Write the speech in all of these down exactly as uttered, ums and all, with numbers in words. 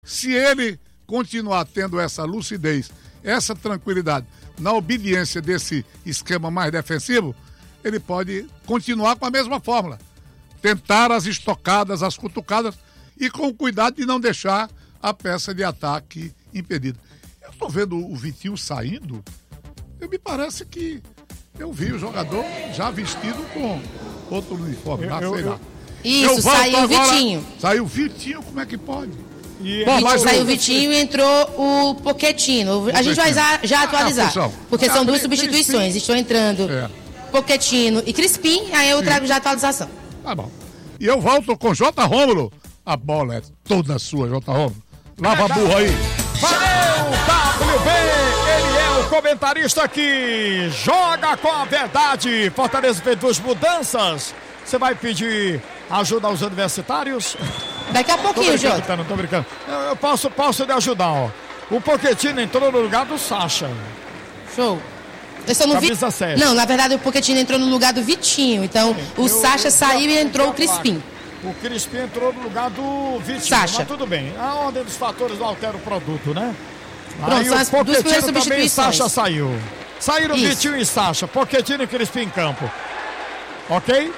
Se ele continuar tendo essa lucidez, essa tranquilidade, na obediência desse esquema mais defensivo, ele pode continuar com a mesma fórmula. Tentar as estocadas, as cutucadas e com cuidado de não deixar a peça de ataque impedida. Eu estou vendo o Vitinho saindo, eu me parece que eu vi o jogador já vestido com outro uniforme, lá, sei lá. Isso, saiu o Vitinho. Saiu o Vitinho, como é que pode? E Bom, mas saiu o Vitinho e entrou o Pochettino. A gente vai já atualizar, ah, porque são duas substituições. Crispim. Estou entrando é. Pochettino e Crispim, aí eu trago já a atualização. Tá bom. E eu volto com J. Rômulo. A bola é toda sua, J. Rômulo. Lava a burra aí. Valeu, W B! Ele é o comentarista que joga com a verdade. Fortaleza fez duas mudanças. Você vai pedir ajuda aos universitários? Daqui a pouquinho, Jota. Não tô brincando. Eu, eu posso, posso lhe ajudar, ó. O Pochettino entrou no lugar do Sacha. Show. Eu só não vi... Não, na verdade o Pochettino entrou no lugar do Vitinho. Então Sim, o eu, Sacha eu, saiu eu, e entrou o Crispim. O Crispim entrou no lugar do Vitinho. Sacha. Mas tudo bem. A ordem dos fatores não altera o produto, né? Pronto, Aí são as duas primeiras substituições. Também, Sacha saiu. Saíram Isso. Vitinho e Sacha. Pochettino e Crispim em campo. Ok?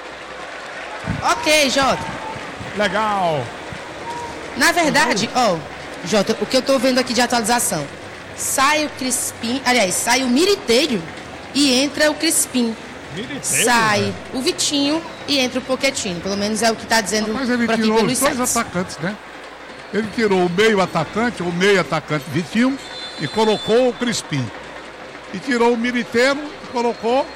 Ok, Jota. Legal. Na verdade, ó, oh, Jota, o que eu tô vendo aqui de atualização. Sai o Crispim, aliás, sai o Militeiro e entra o Crispim. Militeiro, sai né? o Vitinho e entra o Pochettino. Pelo menos é o que tá dizendo Mas ele por aqui tirou pelos os dois sites. atacantes, né? Ele tirou o meio atacante, o meio atacante Vitinho e colocou o Crispim. E tirou o Militeiro e colocou...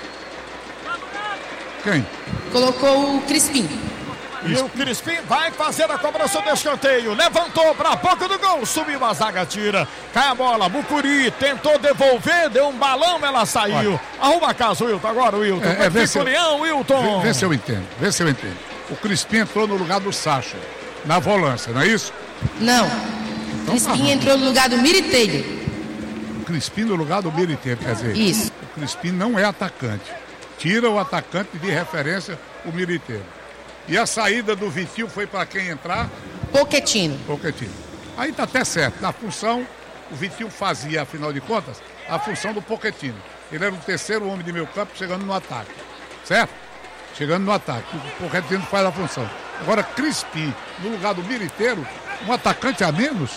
Quem? Colocou o Crispim. E o Crispim vai fazer a cobrança do escanteio. Levantou para a boca do gol. Subiu a zaga, tira. Cai a bola. Bucuri tentou devolver. Deu um balão, ela saiu. Olha. Arruma a casa, Wilton. Agora o Wilton. É, é, vê, se eu, Leão, Wilton. Vê, vê se eu entendo. Vê se eu entendo. O Crispim entrou no lugar do Sacha. Na volância, não é isso? Não. Então, Crispim tá entrou no lugar do Militeiro. O Crispim no lugar do Militeiro, quer dizer. Isso. O Crispim não é atacante. Tira o atacante de referência, o Militeiro. E a saída do Vitinho foi para quem entrar? Pochettino. Pochettino. Aí tá até certo. Na função, o Vitinho fazia, afinal de contas, a função do Pochettino. Ele era o terceiro homem de meio campo chegando no ataque. Certo? Chegando no ataque. O Pochettino faz a função. Agora, Crispim, no lugar do Militeiro, um atacante a menos.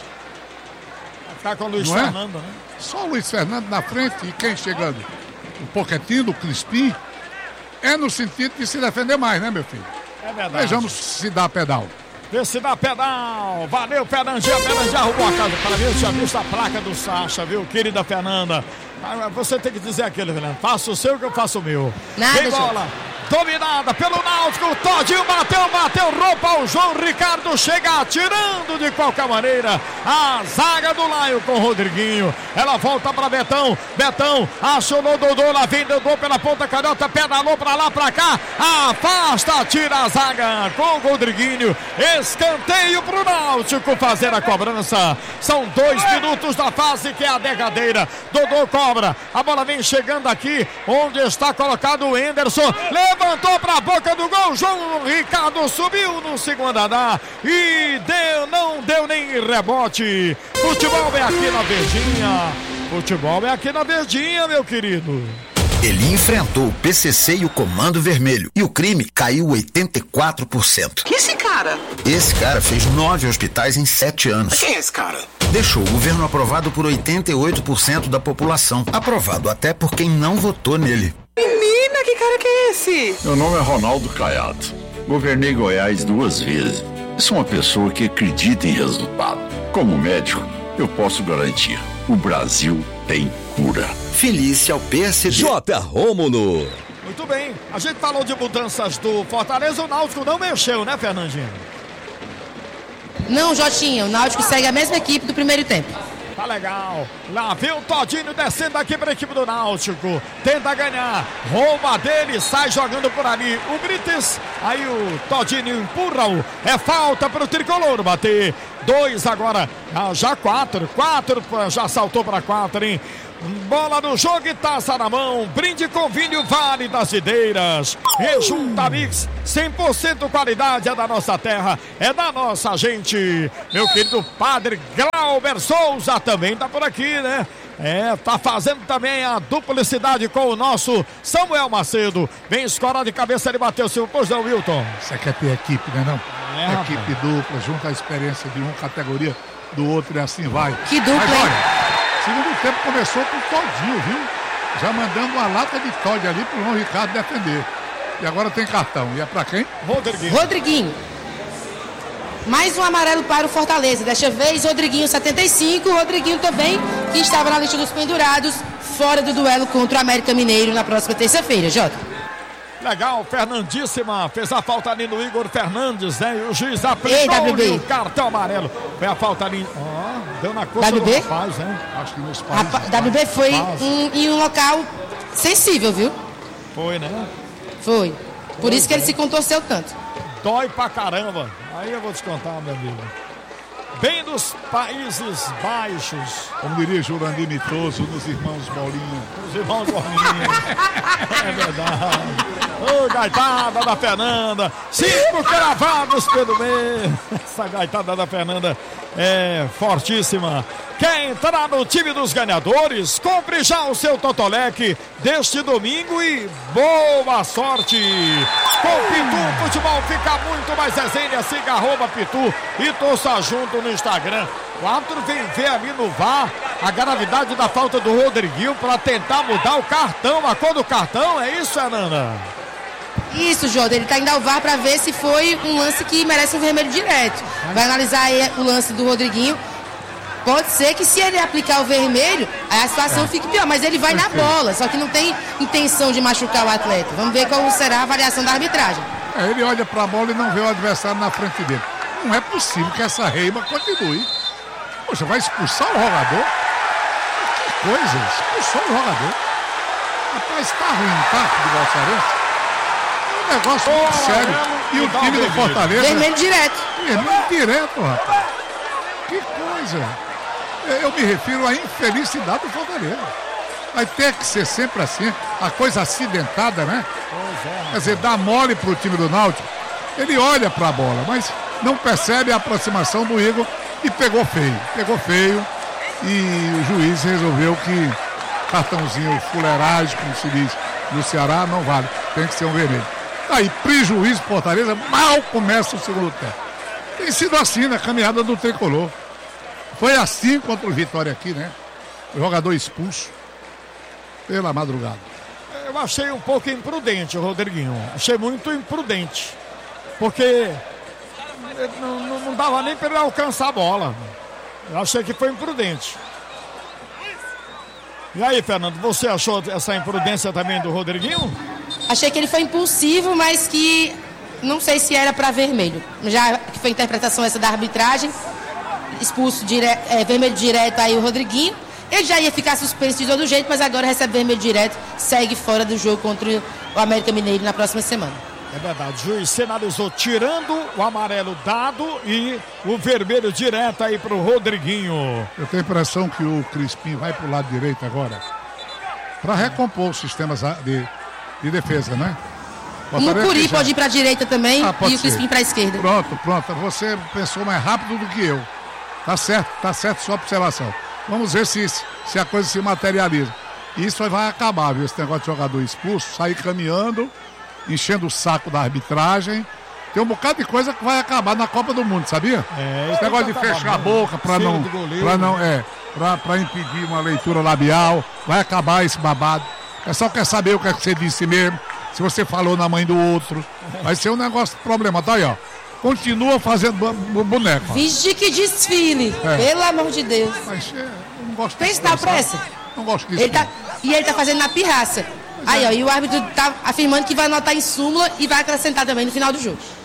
Tá com o Luiz Não Fernando, é? né? Só o Luiz Fernando na frente e quem chegando? O Pochettino, o Crispim. É no sentido de se defender mais, né, meu filho? É verdade. Vejamos se dá pedal. Vê se dá pedal. Valeu, Fernandinha. Fernandinha arrumou a casa. Para mim, eu tinha visto a placa do Sacha, viu? Querida Fernanda. Você tem que dizer aquilo, Fernanda. Faça o seu que eu faço o meu. Nada, Tem bola. Dominada pelo Náutico, Todinho bateu, bateu, roupa o João Ricardo, chega atirando de qualquer maneira, a zaga do Laio com o Rodriguinho, ela volta para Betão, Betão acionou Dodô, lá vem Dodô pela ponta canhota, pedalou para lá, para cá, afasta, tira a zaga com o Rodriguinho, escanteio pro Náutico fazer a cobrança, são dois minutos da fase que é a derradeira, Dodô cobra, a bola vem chegando aqui, onde está colocado o Henderson, leva levantou para a boca do gol, João Ricardo subiu no segundo andar e deu, não deu nem rebote. Futebol é aqui na Verdinha, futebol é aqui na Verdinha, meu querido. Ele enfrentou o P C C e o Comando Vermelho e o crime caiu oitenta e quatro por cento. Que esse cara? Esse cara fez nove hospitais em sete anos. Quem é esse cara? Deixou o governo aprovado por oitenta e oito por cento da população. Aprovado até por quem não votou nele. Menina, que cara que é esse? Meu nome é Ronaldo Caiado. Governei Goiás duas vezes. Sou uma pessoa que acredita em resultado. Como médico, eu posso garantir: o Brasil tem cura. Felice ao P S D. J. Rômulo. Muito bem, a gente falou de mudanças do Fortaleza, o Náutico não mexeu, né, Fernandinho? Não, Jotinha, o Náutico segue a mesma equipe do primeiro tempo. Tá legal. Lá vem o Todinho descendo aqui para a equipe do Náutico. Tenta ganhar. Rouba dele. Sai jogando por ali. O Brites. Aí o Todinho empurra-o. É falta para o tricolor bater. Dois agora. Ah, já quatro. Quatro. Já saltou para quatro, hein? Bola no jogo e taça na mão. Brinde com vinho Vale das Videiras. Rejunta Mix, cem por cento qualidade, é da nossa terra, é da nossa gente. Meu querido padre Glauber Souza também tá por aqui, né? É, tá fazendo também a duplicidade com o nosso Samuel Macedo. Vem escorar de cabeça, ele bateu o seu. Pois não, Wilton. Você quer ter equipe, né não? É, equipe rapaz. Dupla, junta a experiência de uma categoria do outro e assim vai. Que dupla, mas, hein? Olha, segundo tempo começou com o Todinho, viu? Já mandando uma lata de Todd ali pro João Ricardo defender. E agora tem cartão. E é pra quem? Rodriguinho. Rodriguinho. Mais um amarelo para o Fortaleza. Desta vez, Rodriguinho setenta e cinco. Rodriguinho também, que estava na lista dos pendurados, fora do duelo contra o América Mineiro na próxima terça-feira. Jota. Legal, Fernandíssima. Fez a falta ali no Igor Fernandes, né? E o juiz aplicou o cartão amarelo. Foi a falta ali. Ó, oh, deu na costa do rapaz, né? Acho que nos pais. A W B foi um, em um local sensível, viu? Foi, né? Foi. Por Foi, isso que ele se contorceu tanto. Dói pra caramba. Aí eu vou te contar, meu amigo. Bem dos Países Baixos. Como diria Jurandir Mitoso, nos irmãos Bolinha. Os irmãos Bolinha. É verdade. Ô, oh, gaitada da Fernanda. Cinco cravados pelo meio. Essa gaitada da Fernanda é fortíssima. Quer entrar no time dos ganhadores? Compre já o seu Totolec deste domingo e boa sorte! Com Pitu, o futebol fica muito mais resenha. Siga arroba Pitu e torça junto no Instagram. O árbitro vem ver ali no V A R a gravidade da falta do Rodriguinho para tentar mudar o cartão, a cor do cartão. É isso, Fernanda? Isso, Jota. Ele está indo ao V A R para ver se foi um lance que merece um vermelho direto. Vai analisar aí o lance do Rodriguinho. Pode ser que se ele aplicar o vermelho, aí a situação é. fique pior, mas ele vai na bola, só que não tem intenção de machucar o atleta. Vamos ver qual será a avaliação da arbitragem. É, ele olha para a bola e não vê o adversário na frente dele. Não é possível que essa reima continue. Poxa, vai expulsar o jogador? Que coisa, expulsou o jogador. Rapaz, tá ruim, tá, futebol cearense? É um negócio muito oh, sério. É, e o time do Fortaleza... Vermelho direto. Vermelho direto, rapaz. Que coisa. Eu me refiro à infelicidade do Fortaleza. Vai ter que ser sempre assim, a coisa acidentada, né? Pois é, quer dizer, dá mole pro time do Náutico. Ele olha pra bola, mas não percebe a aproximação do Igor e pegou feio. Pegou feio e o juiz resolveu que cartãozinho fuleiragem, como se diz no Ceará, não vale. Tem que ser um vermelho. Aí, prejuízo pro Fortaleza, mal começa o segundo tempo. Tem sido assim na caminhada do Tricolor. Foi assim contra o Vitória aqui, né? O jogador expulso pela madrugada. Eu achei um pouco imprudente o Rodriguinho. Achei muito imprudente. Porque não, não, não dava nem para ele alcançar a bola. Eu achei que foi imprudente. E aí, Fernando, você achou essa imprudência também do Rodriguinho? Achei que ele foi impulsivo, mas que não sei se era para vermelho. Já que foi interpretação essa da arbitragem. Expulso dire... é, vermelho direto aí o Rodriguinho. Ele já ia ficar suspenso de todo jeito, mas agora recebe vermelho direto, segue fora do jogo contra o América Mineiro na próxima semana. É verdade, o juiz sinalizou tirando o amarelo dado e o vermelho direto aí pro Rodriguinho. Eu tenho a impressão que o Crispim vai pro lado direito agora para recompor os sistemas de, de defesa, né? O Mucuri já... pode ir para a direita também ah, e o Crispim para a esquerda. Pronto, pronto. Você pensou mais rápido do que eu. Tá certo, tá certo sua observação. Vamos ver se, se a coisa se materializa. Isso vai acabar, viu? Esse negócio de jogador expulso, sair caminhando, enchendo o saco da arbitragem. Tem um bocado de coisa que vai acabar na Copa do Mundo, sabia? É, esse negócio de fechar a boca para não, pra não, é, pra, pra impedir uma leitura labial. Vai acabar esse babado. O pessoal quer saber o que, é que você disse mesmo. Se você falou na mãe do outro. Vai ser um negócio problemático. Tá aí, ó. Continua fazendo boneco. Vixe que desfile. É. Pelo amor de Deus. Mas é, eu não gosto disso. Pensa na pressa. Não gosto disso. Ele tá, e ele tá fazendo na pirraça. Aí, ó, e o árbitro tá afirmando que vai anotar em súmula e vai acrescentar também no final do jogo.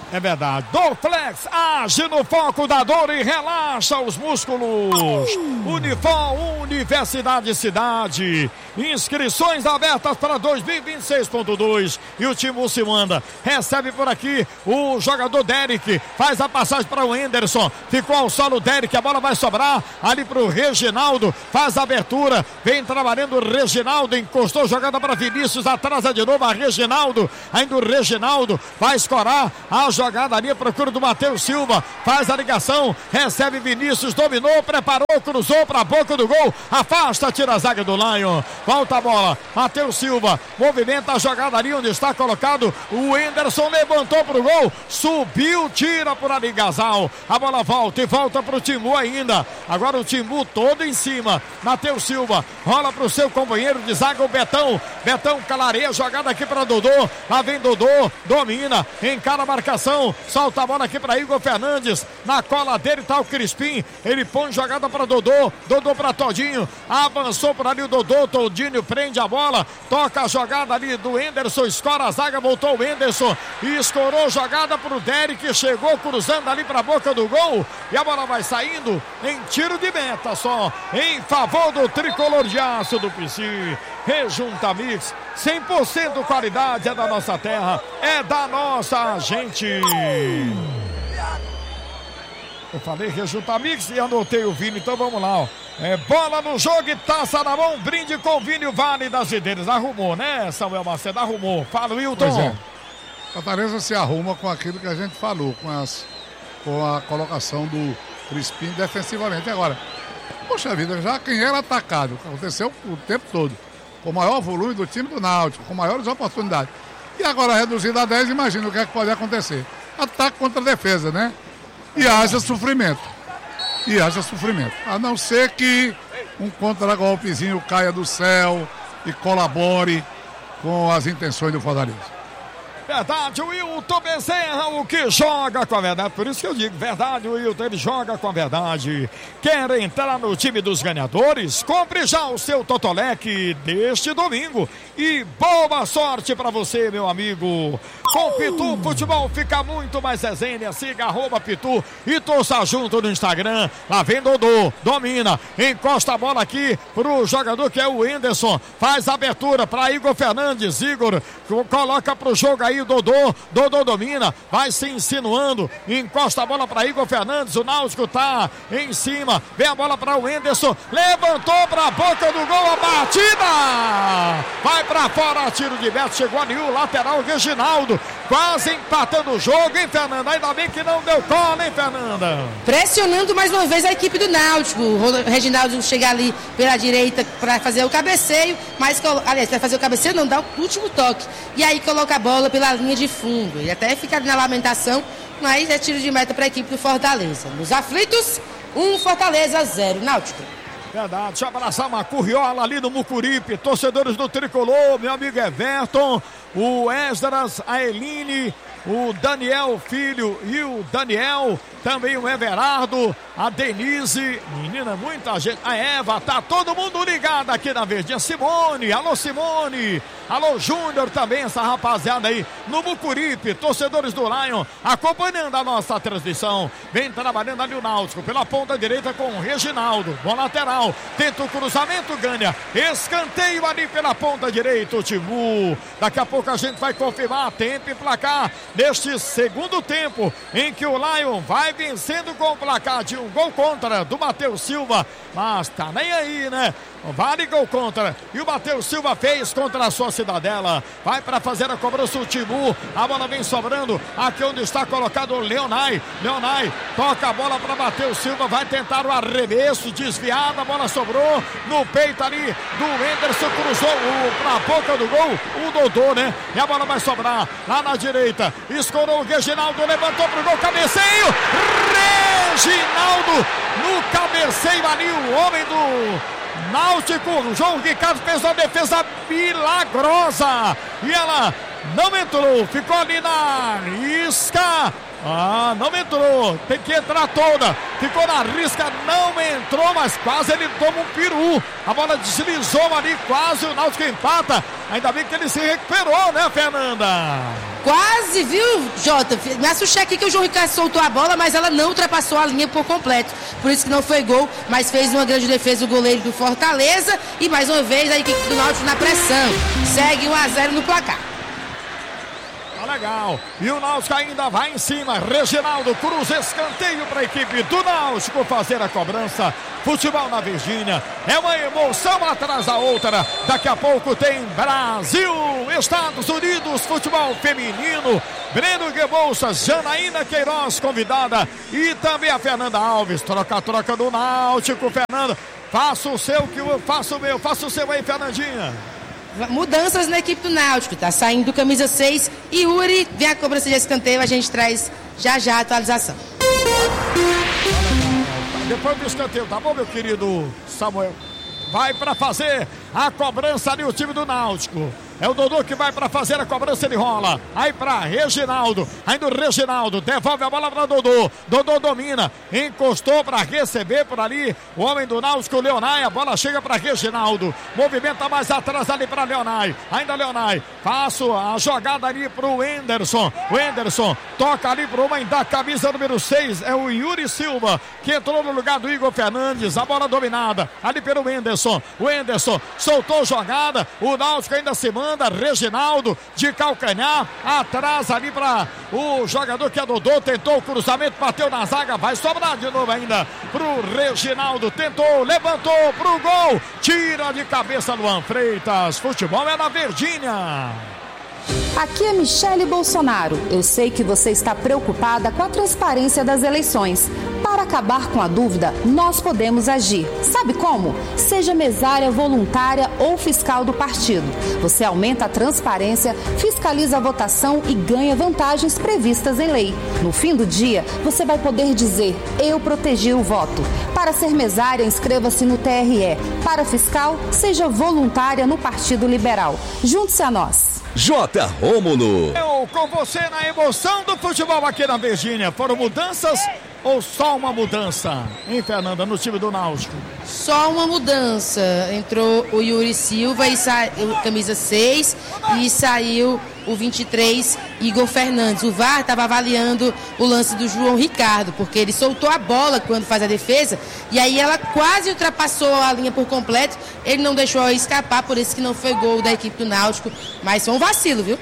É verdade. Dorflex age no foco da dor e relaxa os músculos. Unifor, Universidade Cidade. Inscrições abertas para dois mil e vinte e seis ponto dois. E o time se manda. Recebe por aqui o jogador Derek. Faz a passagem para o Anderson. Ficou ao solo o Derek. A bola vai sobrar ali para o Reginaldo. Faz a abertura. Vem trabalhando o Reginaldo. Encostou jogada para Vinícius. Atrasa de novo a Reginaldo. Ainda o Reginaldo vai escorar a jogada ali, procura do Matheus Silva, faz a ligação, recebe Vinícius, dominou, preparou, cruzou para a boca do gol, afasta, tira a zaga do Lion, volta a bola, Matheus Silva, movimenta a jogada ali onde está colocado o Anderson, levantou para o gol, subiu, tira por ali Gasal, a bola volta e volta para o Timbu ainda, agora o Timbu todo em cima, Matheus Silva, rola para o seu companheiro de zaga, o Betão, Betão clareia, jogada aqui para Dodô, lá vem Dodô, domina, encara a marcação, solta a bola aqui para Igor Fernandes, na cola dele tá o Crispim, ele põe jogada para Dodô, Dodô para Todinho, avançou por ali o Dodô, Todinho prende a bola, toca a jogada ali do Anderson, escora a zaga, voltou o Anderson e escorou jogada para o Derek, chegou cruzando ali para a boca do gol e a bola vai saindo em tiro de meta só, em favor do tricolor de aço do P C. Rejunta Mix, cem por cento qualidade, é da nossa terra, é da nossa gente. Eu falei Rejunta Mix e anotei o Vini, então vamos lá, ó. É bola no jogo e taça na mão, brinde com o Vini Vale das Videiras. Arrumou, né, Samuel Macedo? Arrumou. Fala, Wilton. Pois é. Fortaleza se arruma com aquilo que a gente falou, com, as, com a colocação do Crispim defensivamente. Agora, poxa vida, já quem era atacado, aconteceu o tempo todo. Com o maior volume do time do Náutico, com maiores oportunidades. E agora reduzido a dez, imagina o que é que pode acontecer. Ataque contra a defesa, né? E haja sofrimento. E haja sofrimento. A não ser que um contra-golpezinho caia do céu e colabore com as intenções do Fortaleza. Verdade, o Wilton Bezerra, o que joga com a verdade, por isso que eu digo, verdade, o Wilton, ele joga com a verdade. Quer entrar no time dos ganhadores? Compre já o seu Totolec deste domingo e boa sorte pra você, meu amigo. Com Pitu, futebol fica muito mais resenha, siga arroba Pitu e torça junto no Instagram. Lá vem Dodô, domina, encosta a bola aqui pro jogador que é o Anderson, faz a abertura pra Igor Fernandes, Igor coloca pro jogo aí o Dodô, Dodô domina, vai se insinuando, encosta a bola para Igor Fernandes, o Náutico tá em cima, vem a bola para o Anderson, levantou para a boca do gol, a batida, vai para fora, tiro de meta, chegou ali o lateral Reginaldo, quase empatando o jogo, hein, Fernanda? Ainda bem que não deu cola, hein, Fernanda? Pressionando mais uma vez a equipe do Náutico, o Reginaldo chega ali pela direita para fazer o cabeceio, mas, aliás, para fazer o cabeceio não, dá o último toque, e aí coloca a bola pela linha de fundo, e até fica na lamentação, mas é tiro de meta para a equipe do Fortaleza. Nos aflitos, um Fortaleza, zero Náutico. Verdade, deixa eu abraçar uma curriola ali no Mucuripe, torcedores do Tricolor, meu amigo Everton, o Esdras, a Eline, o Daniel Filho e o Daniel, também o Everardo, a Denise, menina, muita gente, a Eva, tá todo mundo ligado aqui na Verdinha, Simone, alô Simone, alô Júnior também, essa rapaziada aí no Mucuripe, torcedores do Lion, acompanhando a nossa transmissão, vem trabalhando ali o Náutico, pela ponta direita com o Reginaldo, bom lateral, tenta o cruzamento, ganha, escanteio ali pela ponta direita, o Timbu, daqui a pouco a gente vai confirmar tempo e placar neste segundo tempo, em que o Lion vai vencendo com o placar de um gol contra do Matheus Silva, mas tá nem aí, né? Vale gol contra, e o Matheus Silva fez contra a sua Cidadela, vai para fazer a cobrança o Timbu, a bola vem sobrando, aqui onde está colocado o Leonai, Leonai toca a bola para Matheus Silva, vai tentar o arremesso, desviada, a bola sobrou no peito ali do Anderson, cruzou para a boca do gol, o Dodô, né? E a bola vai sobrar lá na direita, escorou o Reginaldo, levantou pro gol, cabeceio, Reginaldo no cabeceio ali, o homem do Náutico, o João Ricardo fez uma defesa milagrosa e ela não entrou, ficou ali na isca Ah, não entrou, tem que entrar toda, ficou na risca, não entrou, mas quase ele toma um peru, a bola deslizou ali, quase o Náutico empata, ainda bem que ele se recuperou, né, Fernanda? Quase, viu, Jota? Me assustei aqui que o João Ricardo soltou a bola, mas ela não ultrapassou a linha por completo, por isso que não foi gol, mas fez uma grande defesa o goleiro do Fortaleza, e mais uma vez a equipe do Náutico na pressão, segue um a zero no placar. Legal, e o Náutico ainda vai em cima. Reginaldo Cruz, escanteio para a equipe do Náutico fazer a cobrança. Futebol na Virgínia é uma emoção atrás da outra. Daqui a pouco tem Brasil, Estados Unidos, futebol feminino. Breno Rebouças, Janaína Queiroz convidada e também a Fernanda Alves. Troca-troca do Náutico, Fernanda. Faça o seu que eu faço o meu, faça o seu aí, Fernandinha. Mudanças na equipe do Náutico, tá saindo camisa seis e Yuri, vem a cobrança de escanteio, a gente traz já já a atualização. Depois do escanteio, tá bom, meu querido Samuel? Vai para fazer a cobrança ali o time do Náutico. É o Dodô que vai para fazer a cobrança, ele rola. Aí para Reginaldo. Ainda o Reginaldo devolve a bola para Dodô. Dodô domina. Encostou para receber por ali o homem do Náutico, o Leonai. A bola chega para Reginaldo. Movimenta mais atrás ali para Leonai. Ainda Leonai. Passo a jogada ali para o Enderson. O Enderson toca ali para o homem da camisa número seis. É o Yuri Silva que entrou no lugar do Igor Fernandes. A bola dominada ali pelo Enderson. O Enderson soltou jogada. O Náutico ainda se manda. Reginaldo de calcanhar, atrás ali para o jogador que é Dodô, tentou o cruzamento, bateu na zaga, vai sobrar de novo ainda pro Reginaldo, tentou, levantou pro gol, tira de cabeça Luan Freitas. Futebol é na Virgínia. Aqui é Michele Bolsonaro. Eu sei que você está preocupada com a transparência das eleições. Para acabar com a dúvida, nós podemos agir. Sabe como? Seja mesária voluntária ou fiscal do partido. Você aumenta a transparência, fiscaliza a votação e ganha vantagens previstas em lei. No fim do dia, você vai poder dizer: eu protegi o voto. Para ser mesária, inscreva-se no T R E. Para fiscal, seja voluntária no Partido Liberal. Junte-se a nós. J. Rômulo. Eu com você na emoção do futebol aqui na Virgínia. Foram mudanças ou só uma mudança, hein, Fernanda, no time do Náutico? Só uma mudança. Entrou o Yuri Silva e saiu camisa seis e saiu o vinte e três, Igor Fernandes. O V A R estava avaliando o lance do João Ricardo, porque ele soltou a bola quando faz a defesa e aí ela quase ultrapassou a linha por completo. Ele não deixou escapar, por isso que não foi gol da equipe do Náutico, mas foi um vacilo, viu?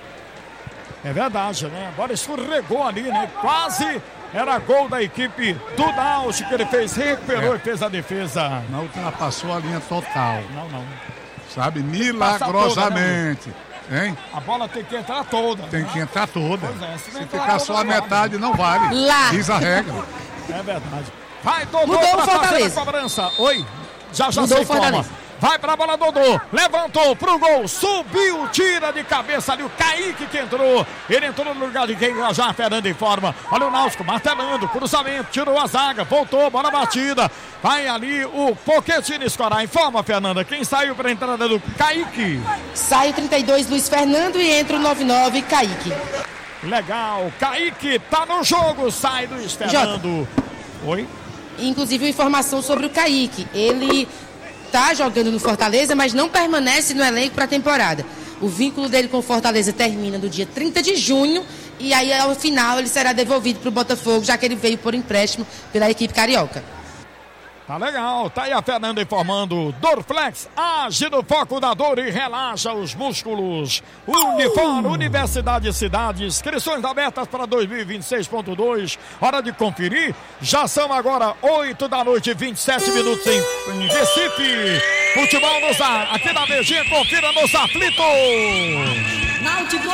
É verdade, né? Agora escorregou ali, né? Quase era gol da equipe do Náutico que ele fez, recuperou é. e fez a defesa. Não ultrapassou a linha total. Não, não. Sabe, milagrosamente. Toda, né? Hein? A bola tem que entrar toda. Tem né? que entrar toda. É, se, se ficar só a metade, não vale. Lá. Diz a regra. É verdade. Vai, Dodô, mudou pra o Fortaleza. fazer a cobrança. Oi, já já mudou sei o Fortaleza. como. Vai pra bola, Dodô, levantou pro gol, subiu, tira de cabeça ali o Kaique que entrou. Ele entrou no lugar de quem já Fernando informa. Olha o Náutico martelando, cruzamento, tirou a zaga, voltou, bola batida. Vai ali o Pochettino escorar. Informa, Fernanda, quem saiu pra entrada do Kaique? Sai o trinta e dois, Luiz Fernando, e entra o noventa e nove, Kaique. Legal, Kaique tá no jogo, sai Luiz Fernando. Jota. Oi? Inclusive, informação sobre o Kaique. Ele está jogando no Fortaleza, mas não permanece no elenco para a temporada. O vínculo dele com o Fortaleza termina no dia trinta de junho e aí ao final ele será devolvido para o Botafogo, já que ele veio por empréstimo pela equipe carioca. Tá legal, tá aí a Fernanda informando. Dorflex, age no foco da dor e relaxa os músculos. Unifor, Universidade e Cidade, inscrições abertas para dois mil e vinte e seis ponto dois. Hora de conferir, já são agora oito da noite, vinte e sete minutos em, em Recife. Futebol nos ar, aqui na Virgínia, confira nos aflitos. Náutico.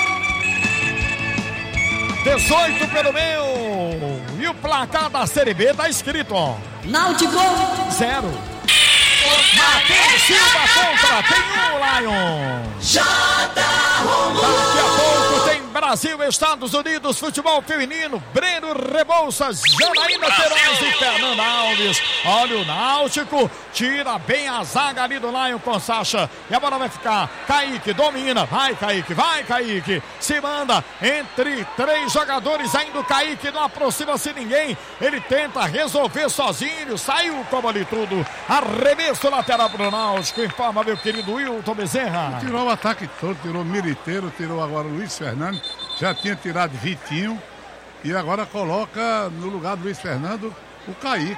dezoito pelo meu. E o placar da Série B tá escrito, ó. Náutico. Zero. Matheus Silva contra. Tem um, Lion. J. Rômulo. Daqui a pouco tem Brasil, Estados Unidos, futebol feminino, Breno Rebouças, Janaína Queiroz e Fernanda Alves. Olha o Náutico, tira bem a zaga ali do Lion com Sacha. E a bola vai ficar, Kaique domina, vai Kaique, vai Kaique. Se manda entre três jogadores, ainda o Kaique não aproxima-se ninguém. Ele tenta resolver sozinho, saiu como ali tudo. Arremesso lateral pro Náutico, informa meu querido Wilton Bezerra. Tirou o ataque todo, tirou Militeiro, tirou agora o Luiz Fernando, já tinha tirado Vitinho e agora coloca no lugar do Luiz Fernando o Kaique.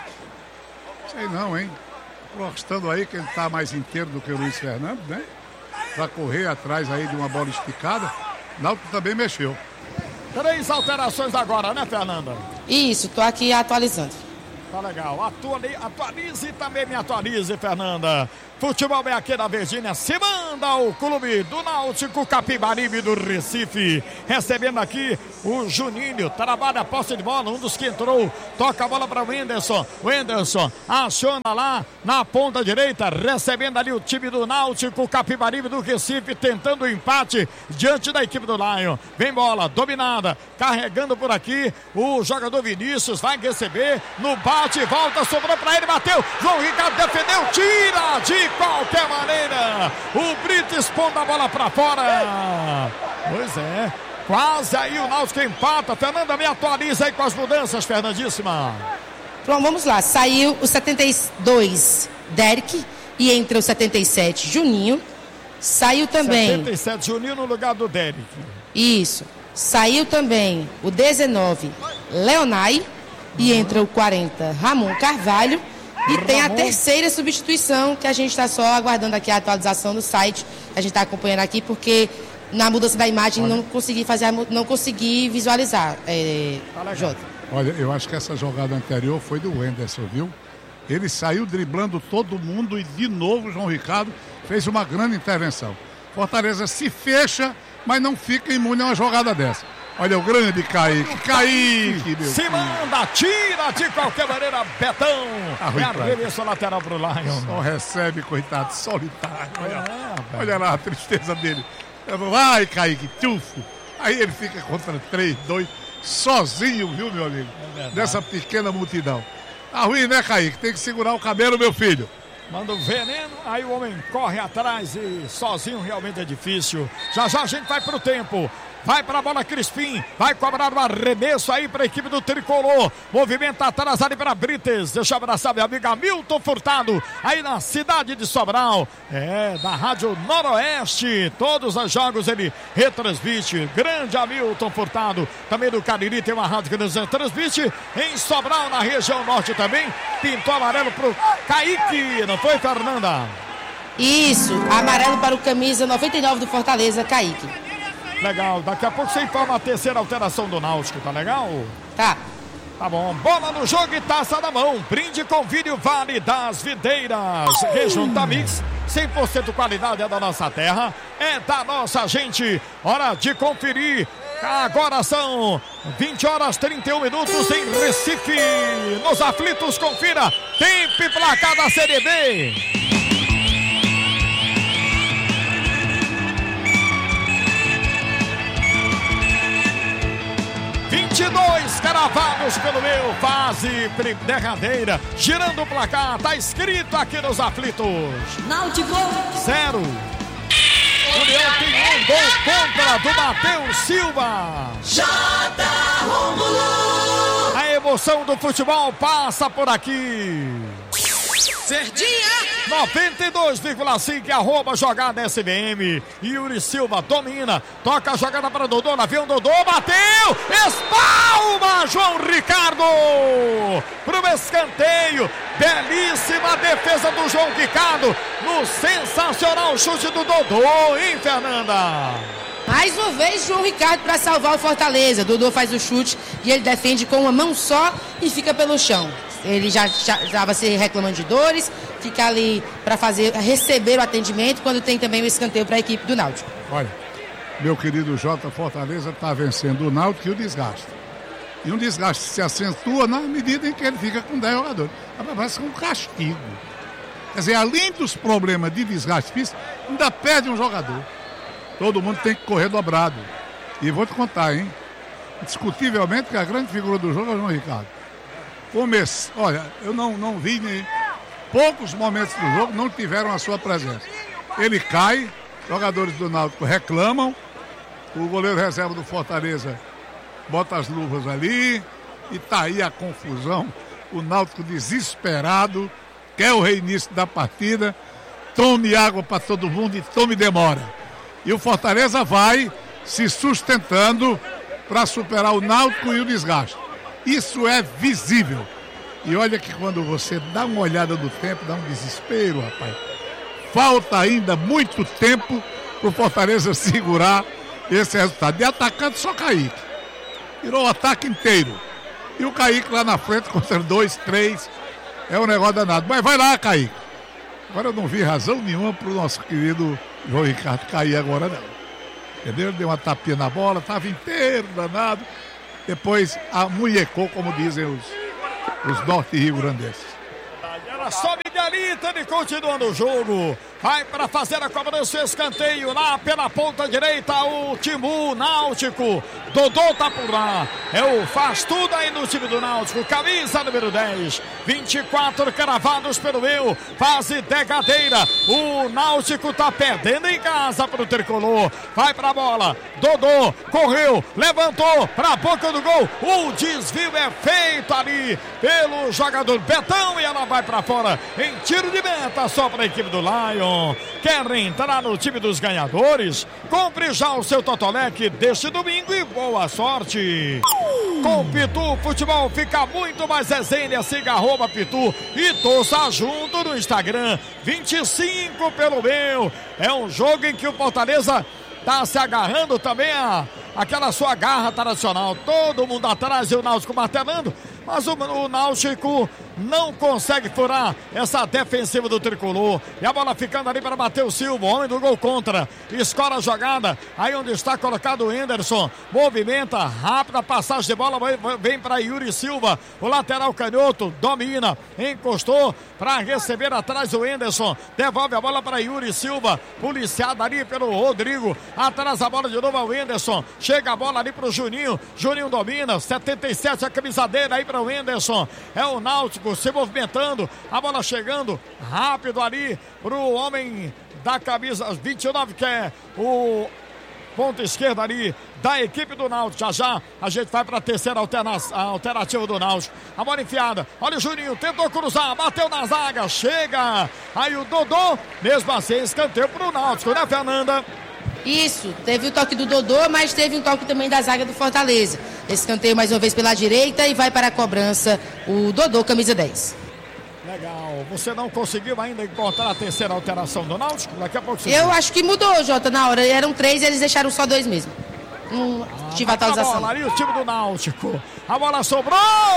Sei não, hein? Apostando aí que ele tá mais inteiro do que o Luiz Fernando, né? Pra correr atrás aí de uma bola esticada. Náutico também mexeu. Três alterações agora, né, Fernanda? Isso, tô aqui atualizando. Tá legal, Atuali, atualize e também me atualize, Fernanda. Futebol é aqui da Virgínia, se manda o clube do Náutico Capibaribe do Recife. Recebendo aqui o Juninho, trabalha a posse de bola, um dos que entrou, toca a bola para o Wenderson. O Wenderson aciona lá na ponta direita, recebendo ali o time do Náutico Capibaribe do Recife, tentando o empate diante da equipe do Lion. Vem bola, dominada, carregando por aqui o jogador Vinícius, vai receber no bate, volta, sobrou para ele, bateu, João Ricardo defendeu, tira de qualquer maneira, o Brito expondo a bola para fora. Pois é, quase aí o Náutico empata. Fernanda, me atualiza aí com as mudanças, Fernandíssima. Pronto, vamos lá, saiu o setenta e dois, Derek, e entra o setenta e sete, Juninho. Saiu também setenta e sete, Juninho no lugar do Derek. Isso, saiu também o dezenove, Leonai, e entra o quarenta, Ramon Carvalho. E tem a terceira substituição que a gente está só aguardando aqui a atualização do site. A gente está acompanhando aqui porque na mudança da imagem olha, não consegui fazer, não consegui visualizar. É, tá Jota. Olha, eu acho que essa jogada anterior foi do Wenderson, viu? Ele saiu driblando todo mundo e de novo o João Ricardo fez uma grande intervenção. Fortaleza se fecha, mas não fica imune a uma jogada dessa. Olha o grande Kaique, Kaique, meu Se filho. manda, tira de qualquer maneira, Betão. É arremesso lateral pro Lion. Só recebe, coitado, solitário. Olha, é, olha lá a tristeza dele. Vai, Kaique, tufo. Aí ele fica contra três, dois, sozinho, viu, meu amigo? É Dessa pequena multidão. Tá ruim, né, Kaique? Tem que segurar o cabelo, meu filho. Manda o veneno, aí o homem corre atrás e sozinho realmente é difícil. Já já a gente vai pro tempo. Vai para a bola Crispim, vai cobrar o arremesso aí para a equipe do Tricolor. Movimento atrás ali para Brites. Deixa eu abraçar meu amigo Hamilton Furtado, aí na cidade de Sobral. É, da Rádio Noroeste. Todos os jogos ele retransmite. Grande Hamilton Furtado. Também do Cariri tem uma rádio que nos transmite. Em Sobral, na região norte também. Pintou amarelo pro Kaique, não foi, Fernanda? Isso, amarelo para o camisa noventa e nove do Fortaleza, Kaique. Legal, daqui a pouco você informa a terceira alteração do Náutico, tá legal? Tá. Tá bom, bola no jogo e taça na mão. Brinde com vídeo Vale das Videiras. Rejunta Mix, cem por cento qualidade é da nossa terra, é da nossa gente. Hora de conferir. Agora são vinte horas e trinta e um minutos em Recife. Nos aflitos, confira. Tempo e placar da Série B. vinte e dois cravados pelo meu, fase derradeira, girando o placar, tá escrito aqui nos aflitos. Náutico zero. União tem um gol contra do Matheus Silva. J. Rômulo. A emoção do futebol passa por aqui. Verdinha noventa e dois vírgula cinco, arroba jogada S B M. Yuri Silva domina, toca a jogada para Dodô, lá vem o Dodô, bateu, espalma João Ricardo pro escanteio. Belíssima defesa do João Ricardo no sensacional chute do Dodô, hein, Fernanda? Mais uma vez João Ricardo para salvar o Fortaleza. Dodô faz o chute e ele defende com uma mão só e fica pelo chão. Ele já estava se reclamando de dores, fica ali para fazer, receber o atendimento quando tem também o escanteio para a equipe do Náutico. Olha, meu querido Jota, Fortaleza está vencendo o Náutico e o desgaste. E um desgaste se acentua na medida em que ele fica com dez jogadores. Parece um castigo. Quer dizer, além dos problemas de desgaste físico, ainda perde um jogador. Todo mundo tem que correr dobrado. E vou te contar, hein? Indiscutivelmente que a grande figura do jogo é o João Ricardo. Comece... Olha, eu não, não vi nem... Poucos momentos do jogo não tiveram a sua presença. Ele cai, jogadores do Náutico reclamam, o goleiro reserva do Fortaleza bota as luvas ali e tá aí a confusão. O Náutico desesperado, quer o reinício da partida, tome água para todo mundo e tome demora. E o Fortaleza vai se sustentando para superar o Náutico e o desgaste. Isso é visível. E olha que quando você dá uma olhada no tempo, dá um desespero, rapaz. Falta ainda muito tempo para o Fortaleza segurar esse resultado. De atacante só Kaique. Tirou o ataque inteiro. E o Kaique lá na frente contra dois, três. É um negócio danado. Mas vai lá, Kaique. Agora eu não vi razão nenhuma para o nosso querido João Ricardo cair agora, não. Entendeu? Ele deu uma tapinha na bola, estava inteiro, danado. Depois amunhecou, como dizem os, os norte-rio-grandenses. Ela sobe Miguelito, ele continua no jogo. Vai para fazer a cobrança, escanteio lá pela ponta direita, o Timbu Náutico. Dodô tá por lá. É o faz tudo aí no time do Náutico. Camisa número dez. vinte e quatro cravados pelo meu. Fase degadeira. O Náutico tá perdendo em casa pro tricolor. Vai pra bola. Dodô correu, levantou pra boca do gol. O desvio é feito ali pelo jogador Betão e ela vai pra fora em tiro de meta só pra equipe do Lion. Quer entrar no time dos ganhadores? Compre já o seu Totolec deste domingo e boa sorte! Com o Pitu, futebol fica muito mais resenha. Siga arroba Pitu e torça junto no Instagram. vinte e cinco pelo meu. É um jogo em que o Fortaleza tá se agarrando também a aquela sua garra tradicional. Todo mundo atrás e o Náutico martelando. Mas o, o Náutico não consegue furar essa defensiva do tricolor. E a bola ficando ali para Matheus Silva, homem do gol contra. Escora a jogada. Aí onde está colocado o Henderson. Movimenta, rápida passagem de bola. Vem para Yuri Silva. O lateral canhoto domina. Encostou para receber atrás o Henderson. Devolve a bola para Yuri Silva. Policiado ali pelo Rodrigo. Atrás a bola de novo ao Henderson. Chega a bola ali para o Juninho. Juninho domina. setenta e sete a camisadeira aí para o Henderson. É o Náutico se movimentando, a bola chegando rápido ali para o homem da camisa vinte e nove, que é o ponta esquerda ali da equipe do Náutico. Já já a gente vai para a terceira alterna- alternativa do Náutico. A bola enfiada, olha o Juninho, tentou cruzar, bateu na zaga, chega aí o Dodô, mesmo assim escanteio para o Náutico, né, Fernanda? Isso, teve o toque do Dodô, mas teve um toque também da zaga do Fortaleza. Escanteio mais uma vez pela direita e vai para a cobrança o Dodô, camisa dez. Legal, você não conseguiu ainda encontrar a terceira alteração do Náutico? Daqui a pouco você Eu viu. acho que mudou, Jota, na hora. Eram três e eles deixaram só dois mesmo. Não ah, tive atualização. A bola ali, o time do Náutico. A bola sobrou,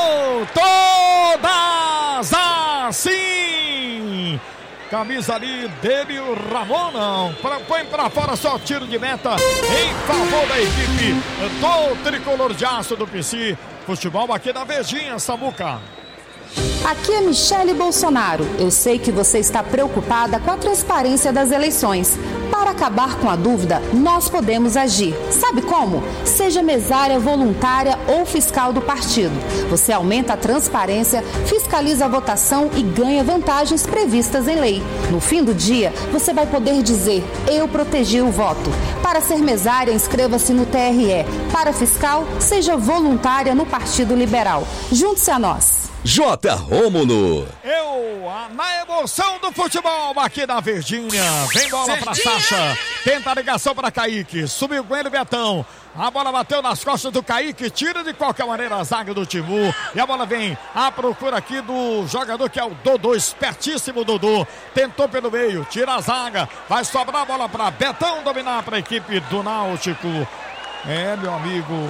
todas assim. Camisa ali dele, o Ramon não. Pra, põe pra fora só tiro de meta em favor da equipe do tricolor de aço do P C. Futebol aqui da Verdinha, Samuca. Aqui é Michele Bolsonaro. Eu sei que você está preocupada com a transparência das eleições. Para acabar com a dúvida, nós podemos agir. Sabe como? Seja mesária voluntária ou fiscal do partido. Você aumenta a transparência, fiscaliza a votação e ganha vantagens previstas em lei. No fim do dia, você vai poder dizer: eu protegi o voto. Para ser mesária, inscreva-se no T R E. Para fiscal, seja voluntária no Partido Liberal. Junte-se a nós. J. Rômulo. Eu, na emoção do futebol aqui da Verdinha. Vem bola pra Sacha. Tenta a ligação pra Kaique. Subiu com ele, Betão. A bola bateu nas costas do Kaique. Tira de qualquer maneira a zaga do Timbu. E a bola vem à procura aqui do jogador que é o Dodô. Espertíssimo Dodô. Tentou pelo meio. Tira a zaga. Vai sobrar a bola pra Betão dominar pra equipe do Náutico. É, meu amigo.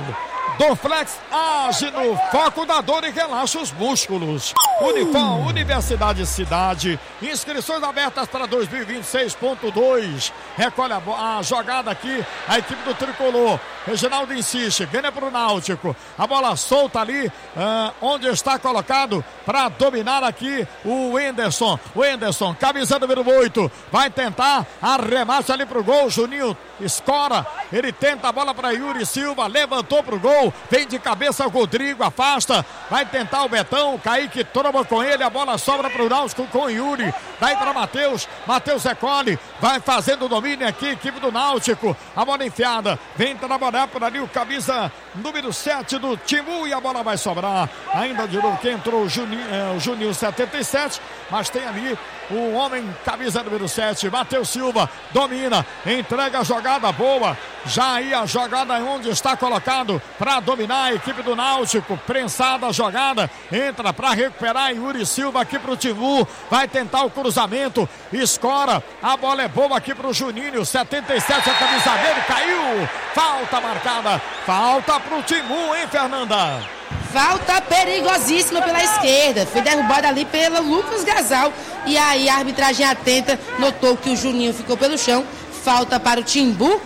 Dorflex age no foco da dor e relaxa os músculos. Unifam, Universidade Cidade. Inscrições abertas para dois mil e vinte e seis ponto dois. Recolhe a, a jogada aqui, a equipe do Tricolor. Reginaldo insiste, ganha para o Náutico. A bola solta ali, uh, onde está colocado para dominar aqui o Wenderson. O Wenderson, camisa número oito, vai tentar arremate ali para o gol. Juninho escora, ele tenta a bola para Yuri Silva, levantou para o gol, vem de cabeça o Rodrigo, afasta, vai tentar o Betão, o Kaique tromba com ele, a bola sobra para o Náutico com o Yuri, daí para Matheus, Matheus recolhe, vai fazendo o domínio aqui, equipe do Náutico, a bola enfiada, vem trabalhar por ali o camisa número sete do Timbu e a bola vai sobrar, ainda de novo que entrou o Juninho, é, o Juninho setenta e sete, mas tem ali o homem camisa número sete, Matheus Silva, domina, entrega a jogada boa, já aí a jogada onde está colocado para dominar a equipe do Náutico, prensada a jogada, entra para recuperar Yuri Silva aqui para o Timbu, vai tentar o cruzamento, escora, a bola é boa aqui para o Juninho, setenta e sete, a camisa dele caiu, falta marcada, falta para o Timbu, hein, Fernanda? Falta perigosíssima pela esquerda. Foi derrubada ali pelo Lucas Gasal. E aí a arbitragem atenta notou que o Juninho ficou pelo chão. Falta para o Timbu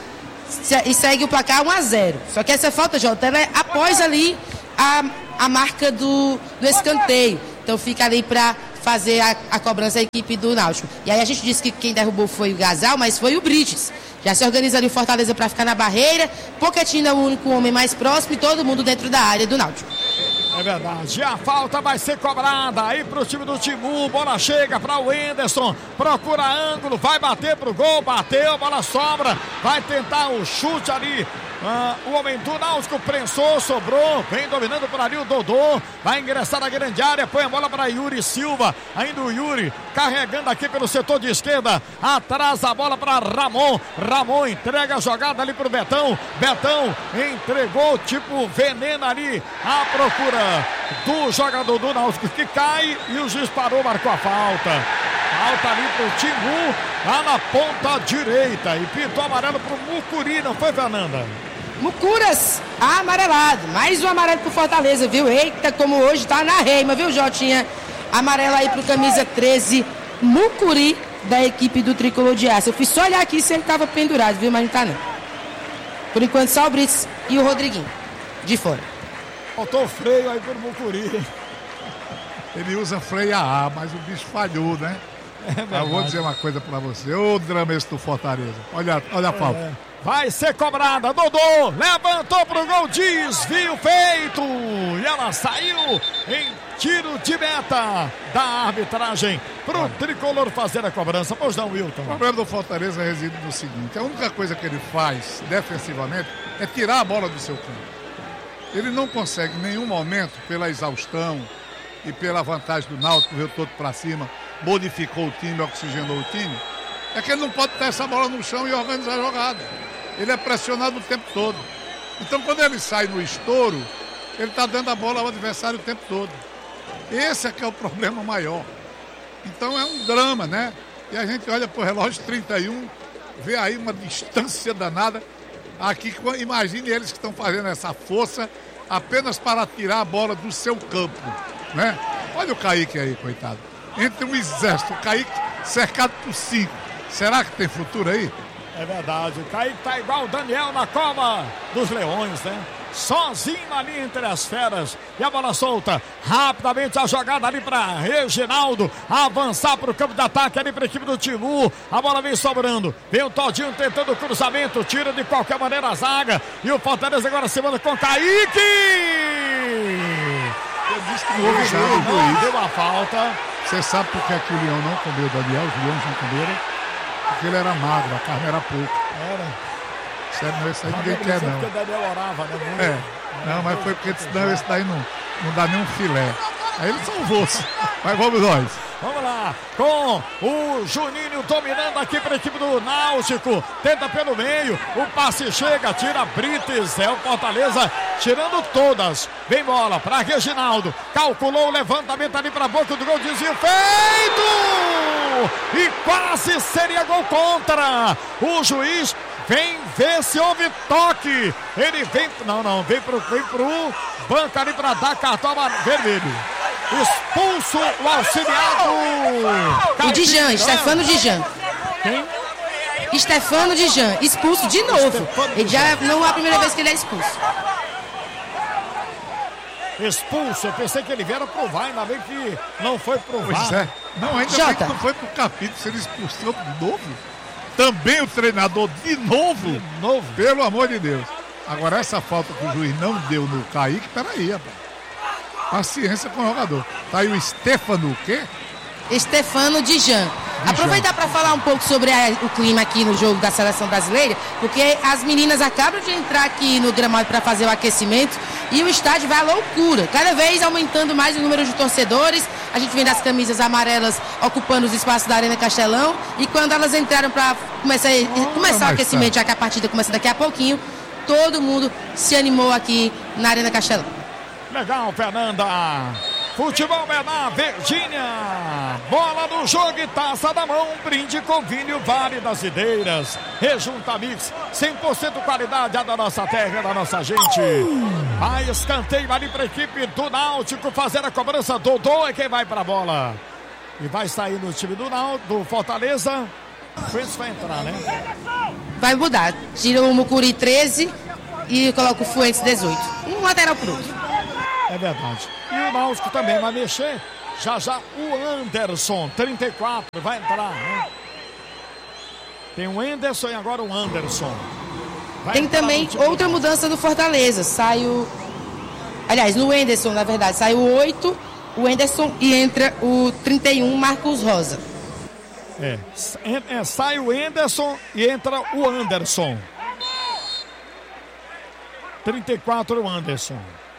e segue o placar um a zero. Só que essa falta, Jota, ela é após ali a, a marca do, do escanteio. Então fica ali para fazer a, a cobrança da equipe do Náutico. E aí a gente disse que quem derrubou foi o Gasal, mas foi o Brites. Já se organiza ali o Fortaleza para ficar na barreira. Pochettino é o único homem mais próximo e todo mundo dentro da área do Náutico. É verdade, a falta vai ser cobrada aí pro time do Timbu, bola chega para o Wenderson, procura ângulo, vai bater pro gol, bateu, bola sobra, vai tentar o chute ali, ah, o homem do Náutico prensou, sobrou, vem dominando por ali o Dodô, vai ingressar na grande área, põe a bola para Yuri Silva, ainda o Yuri carregando aqui pelo setor de esquerda, atrás a bola para Ramon, Ramon entrega a jogada ali pro Betão, Betão entregou tipo veneno ali, a procura do jogador do Náutico que cai e o juiz parou, marcou a falta. Falta ali pro Timbu, lá na ponta direita e pintou amarelo pro Mucuri, não foi, Fernanda? Mucuras, amarelado, mais um amarelo pro Fortaleza, viu? Eita, como hoje tá na reima, viu, Jotinha? Amarelo aí pro camisa treze, Mucuri, da equipe do Tricolor de Aço. Eu fui só olhar aqui se ele tava pendurado, viu? Mas não tá não. Por enquanto só o Brits e o Rodriguinho, de fora. Faltou freio aí pro Mucuri. Ele usa freio a ar, mas o bicho falhou, né? É, eu vou dizer uma coisa pra você. Ô drama esse do Fortaleza. Olha, olha a falta. É. Vai ser cobrada. Dodô levantou pro gol. Desvio feito. E ela saiu em tiro de meta da arbitragem pro Olha. Tricolor fazer a cobrança. Pois não, Wilton. O problema do Fortaleza reside no seguinte. A única coisa que ele faz defensivamente é tirar a bola do seu campo. Ele não consegue em nenhum momento, pela exaustão e pela vantagem do Náutico, veio todo para cima, modificou o time, oxigenou o time, é que ele não pode ter essa bola no chão e organizar a jogada. Ele é pressionado o tempo todo. Então, quando ele sai no estouro, ele está dando a bola ao adversário o tempo todo. Esse é que é o problema maior. Então, é um drama, né? E a gente olha para o relógio trinta e um, vê aí uma distância danada. Aqui, imagine eles que estão fazendo essa força apenas para tirar a bola do seu campo, né? Olha o Kaique aí, coitado. Entre um exército, o Kaique cercado por cinco. Será que tem futuro aí? É verdade, o Kaique tá igual o Daniel na cova dos leões, né? Sozinho ali entre as feras. E a bola solta. Rapidamente a jogada ali para Reginaldo. Avançar para o campo de ataque ali para a equipe do Timbu. A bola vem sobrando. Vem o Todinho tentando o cruzamento. Tira de qualquer maneira a zaga. E o Fortaleza agora se manda com Kaique. Eu disse que não houve nada. Não deu a falta. Você sabe por que, é que o Leão não comeu o Daniel? Os Leões não comeram? Porque ele era magro, a carne era pouco. Era. Sério, não, esse aí ninguém quer, não. Porque o Daniel orava, né? É. Não, mas foi porque senão esse daí não, não dá nem um filé. Aí ele salvou-se. Mas vamos nós. Vamos lá, com o Juninho dominando aqui para a equipe do Náutico. Tenta pelo meio, o passe chega, tira Brites. É o Fortaleza tirando todas. Vem bola para Reginaldo. Calculou o levantamento ali para a boca do gol. Desvio feito! E quase seria gol contra. O juiz vem ver se houve toque. Ele vem, não, não, vem pro, vem pro banco ali pra dar cartão vermelho. Expulso o auxiliado. O Dijan, Stefano Dijan. Quem? Stefano Dijan, expulso de novo. Ele já não é a primeira vez que ele é expulso. Expulso, eu pensei que ele viera provar, ainda bem que não foi provar. Pois é. Não, ainda Jota. bem que não foi pro capítulo, se ele expulsou de novo. Também o treinador de novo. De novo. Pelo amor de Deus. Agora essa falta que o juiz não deu no Kaique, peraí, rapaz. Paciência com o jogador. Tá aí o Stefano, o quê? Stefano Dijan. Aproveitar para falar um pouco sobre a, o clima aqui no jogo da seleção brasileira, porque as meninas acabam de entrar aqui no gramado para fazer o aquecimento e o estádio vai à loucura, cada vez aumentando mais o número de torcedores. A gente vê as camisas amarelas ocupando os espaços da Arena Castelão, e quando elas entraram para começar, oh, começar o aquecimento, já que a partida começa daqui a pouquinho, todo mundo se animou aqui na Arena Castelão. Legal, Fernanda. Futebol é na Verdinha. Bola no jogo e taça da mão. Brinde com vinho Vale das Ideiras. Rejunta Mix. cem por cento qualidade é da nossa terra, da nossa gente. Vai escanteio ali para a equipe do Náutico fazer a cobrança. Dodô é quem vai para a bola. E vai sair no time do Náutico, do Fortaleza. Fuentes vai entrar, né? Vai mudar. Tira o Mucuri treze e coloca o Fuentes dezoito. Um lateral pro outro. É verdade. E o Náutico também vai mexer. Já já o Anderson, trinta e quatro, vai entrar, né? Tem o Anderson e agora o Anderson. Vai Tem também outra mudança do Fortaleza. Sai o... Aliás, no Anderson, na verdade, sai o oito, o Anderson, e entra o trinta e um, Marcos Rosa. É, é sai o Anderson e entra o Anderson. trinta e quatro, o Anderson.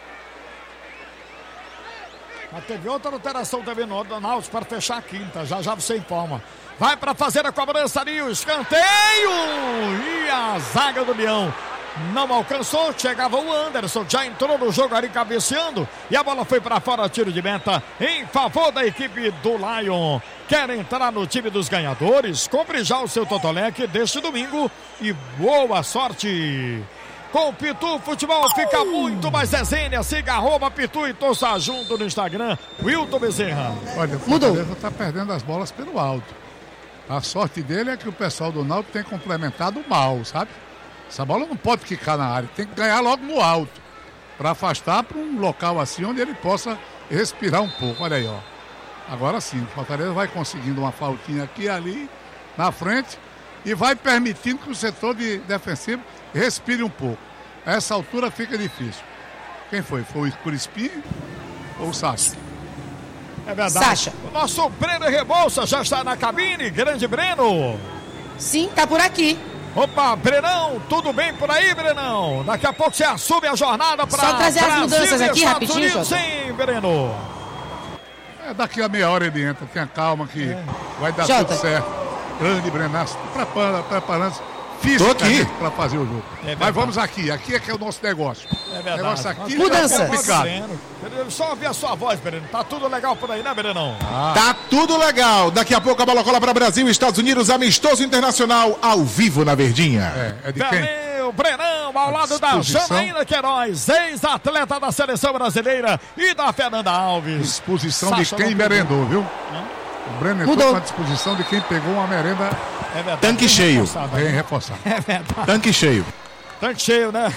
Mas teve outra alteração também no Náutico para fechar a quinta. Já já você informa. Vai para fazer a cobrança ali, o escanteio! E a zaga do Leão não alcançou. Chegava o Anderson, já entrou no jogo ali cabeceando. E a bola foi para fora, tiro de meta em favor da equipe do Lion. Quer entrar no time dos ganhadores? Compre já o seu Totolec deste domingo e boa sorte! Com o Pitu Futebol fica muito mais resenha. Siga arroba Pitu e torça junto no Instagram. Wilton Bezerra. Olha, o Fortaleza está perdendo as bolas pelo alto. A sorte dele é que o pessoal do Náutico tem complementado mal, sabe? Essa bola não pode ficar na área, tem que ganhar logo no alto. Para afastar para um local assim onde ele possa respirar um pouco. Olha aí, ó. Agora sim, o Fortaleza vai conseguindo uma faltinha aqui e ali, na frente, e vai permitindo que o setor de defensivo respire um pouco. A essa altura fica difícil. Quem foi? Foi o Crispim ou o Sacha? É verdade. Sacha. O nosso Breno Rebouça já está na cabine. Grande Breno. Sim, tá por aqui. Opa, Brenão, tudo bem por aí, Brenão? Daqui a pouco você assume a jornada para Só trazer as mudanças aqui rapidinho, Jota. Sim, Breno. É, daqui a meia hora ele entra. Tenha calma que é. vai dar Jota. tudo certo. Grande Brenaço, preparando-se fisicamente para fazer o jogo. É. Mas vamos aqui, aqui é que é o nosso negócio. É verdade. O negócio aqui Mudança. É complicado. Só ouvir a sua voz, Breno. Tá tudo legal por aí, né, Brenão? Ah. Tá tudo legal. Daqui a pouco a bola cola para Brasil e Estados Unidos, amistoso internacional, ao vivo na Verdinha. É, é de quem? O Brenão, ao lado da Janaína Queiroz, ex-atleta da seleção brasileira, e da Fernanda Alves. Disposição Sacha de quem merendou, viu? Hã? O Breno entrou com a disposição de quem pegou uma merenda. É verdade. Tanque cheio. Bem reforçado. É verdade. Tanque cheio. Tanque cheio, né?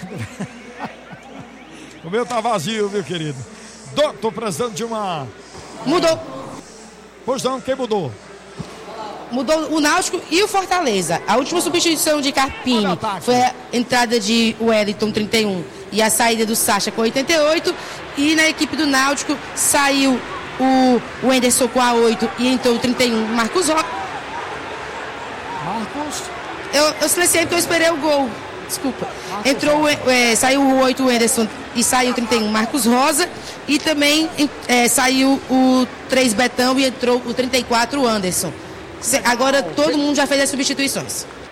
O meu tá vazio, meu querido. Do, tô precisando de uma... Mudou. Pois não, quem mudou? Mudou o Náutico e o Fortaleza. A última substituição de Carpini foi a entrada de Wellington, trinta e um, e a saída do Sacha com oitenta e oito. E na equipe do Náutico saiu o Wenderson com a oito e entrou o trinta e um, Marcos Rocha. Marcos? Eu, eu silenciei porque eu esperei o gol. Desculpa. Marcos entrou, é, saiu o oito, o Wenderson, e saiu o trinta e um, Marcos Rosa. E também é, saiu o três, Betão, e entrou o trinta e quatro, o Anderson. Agora todo mundo já fez as substituições.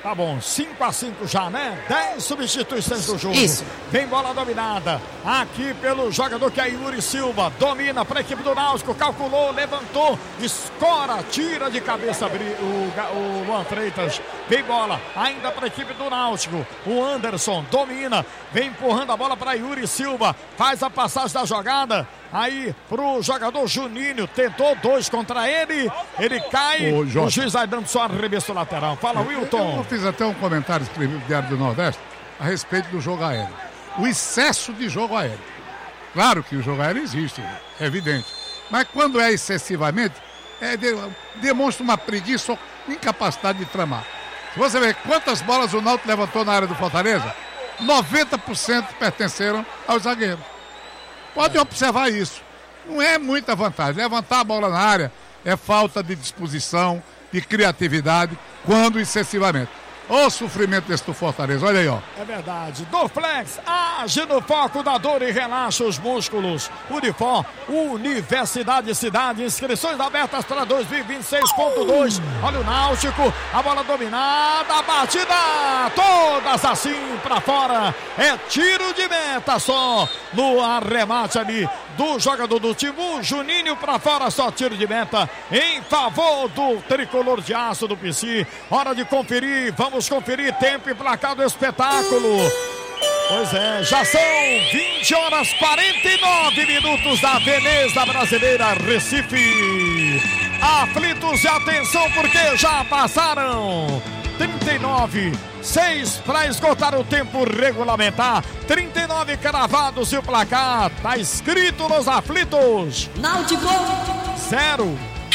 Tá bom, cinco a cinco já, né? dez substituições do jogo. Isso. Vem bola dominada aqui pelo jogador que é Yuri Silva. Domina para a equipe do Náutico, calculou, levantou, escora, tira de cabeça o, o Luan Freitas. Vem bola ainda para a equipe do Náutico. O Anderson domina, vem empurrando a bola para Yuri Silva. Faz a passagem da jogada. Aí pro jogador Juninho, tentou dois contra ele, ele cai, Ô, o juiz vai dando só arremesso lateral. Fala, Wilton. Eu fiz até um comentário escrevido no Diário do Nordeste a respeito do jogo aéreo. O excesso de jogo aéreo. Claro que o jogo aéreo existe, é evidente. Mas quando é excessivamente, é de, demonstra uma preguiça ou incapacidade de tramar. Se você ver quantas bolas o Náutico levantou na área do Fortaleza, noventa por cento pertenceram aos zagueiros. Pode observar isso. Não é muita vantagem. Levantar a bola na área é falta de disposição, de criatividade, quando excessivamente. Olha o sofrimento desse do Fortaleza, olha aí, ó. É verdade. Dorflex, age no foco da dor e relaxa os músculos. Unifor, Universidade Cidade, inscrições abertas para dois mil e vinte e seis ponto dois. Olha o Náutico, a bola dominada, a batida, todas assim para fora. É tiro de meta só no arremate ali do jogador do Timbu. Juninho para fora, só tiro de meta em favor do tricolor de aço do P C. Hora de conferir, vamos conferir tempo e placar do espetáculo. Pois é, já são vinte horas quarenta e nove minutos da Veneza Brasileira Recife. Aflitos e atenção porque já passaram trinta e nove, seis para esgotar o tempo regulamentar. trinta e nove cravados e o placar tá escrito nos aflitos. Náutico Zero.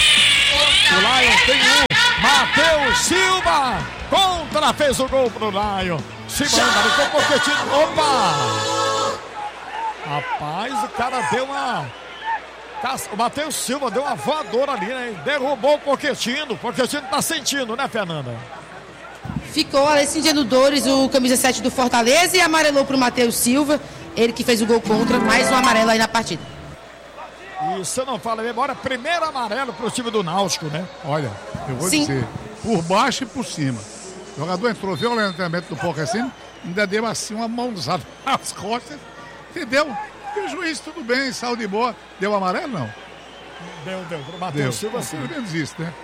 O Lion tem um. Matheus Silva contra, fez o gol pro Lion. Se manda ali com o Pochettino. Opa! Rapaz, o cara deu uma... O Matheus Silva deu uma voadora ali, né? Derrubou o Pochettino. O Pochettino tá sentindo, né, Fernanda? Ficou ali sentindo dores o camisa sete do Fortaleza e amarelou pro Matheus Silva. Ele que fez o gol contra, mais um amarelo aí na partida. E você não fala a memória, primeiro amarelo pro time do Náutico, né? Olha, eu vou Sim. dizer, por baixo e por cima. O jogador entrou violentamente no Pochettino, ainda deu assim uma mãozada nas costas, entendeu? E o juiz, tudo bem, saiu de boa. Deu amarelo, não? Deu, deu. Pro Matheus Silva, sim. Pelo menos isso, né?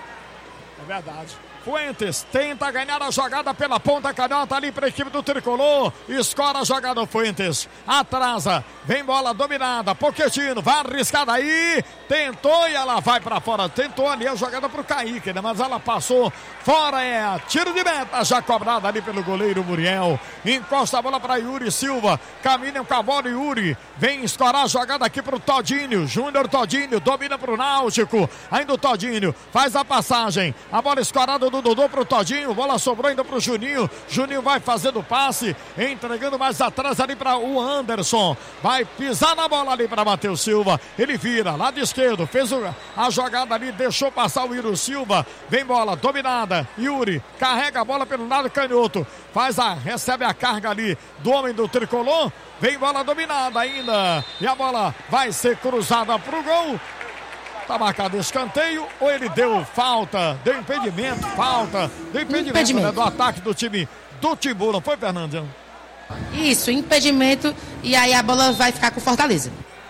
É verdade. Fuentes tenta ganhar a jogada pela ponta canhota ali para a equipe do Tricolor. Escora a jogada o Fuentes. Atrasa. Vem bola dominada. Pochettino vai arriscar daí. Tentou e ela vai para fora. Tentou ali a jogada para o Kaique, né? Mas ela passou fora. É tiro de meta já cobrada ali pelo goleiro Muriel. Encosta a bola para Yuri Silva. Caminha com a bola Yuri. Vem escorar a jogada aqui para o Todinho. Júnior Todinho domina para o Náutico. Ainda o Todinho faz a passagem. A bola escorada do Dodô pro Todinho, bola sobrou ainda pro Juninho. Juninho vai fazendo o passe, entregando mais atrás ali para o Anderson. Vai pisar na bola ali para Matheus Silva. Ele vira, lado esquerdo, fez a jogada ali, deixou passar o Yuri Silva. Vem bola dominada. Yuri carrega a bola pelo lado canhoto. Faz a, recebe a carga ali do homem do Tricolor. Vem bola dominada ainda. E a bola vai ser cruzada pro gol. Tá marcado escanteio ou ele deu falta, deu impedimento, falta, deu impedimento, impedimento. Né, do ataque do time do Timbu, não foi, Fernandinho? Isso, impedimento, e aí a bola vai ficar com o Fortaleza.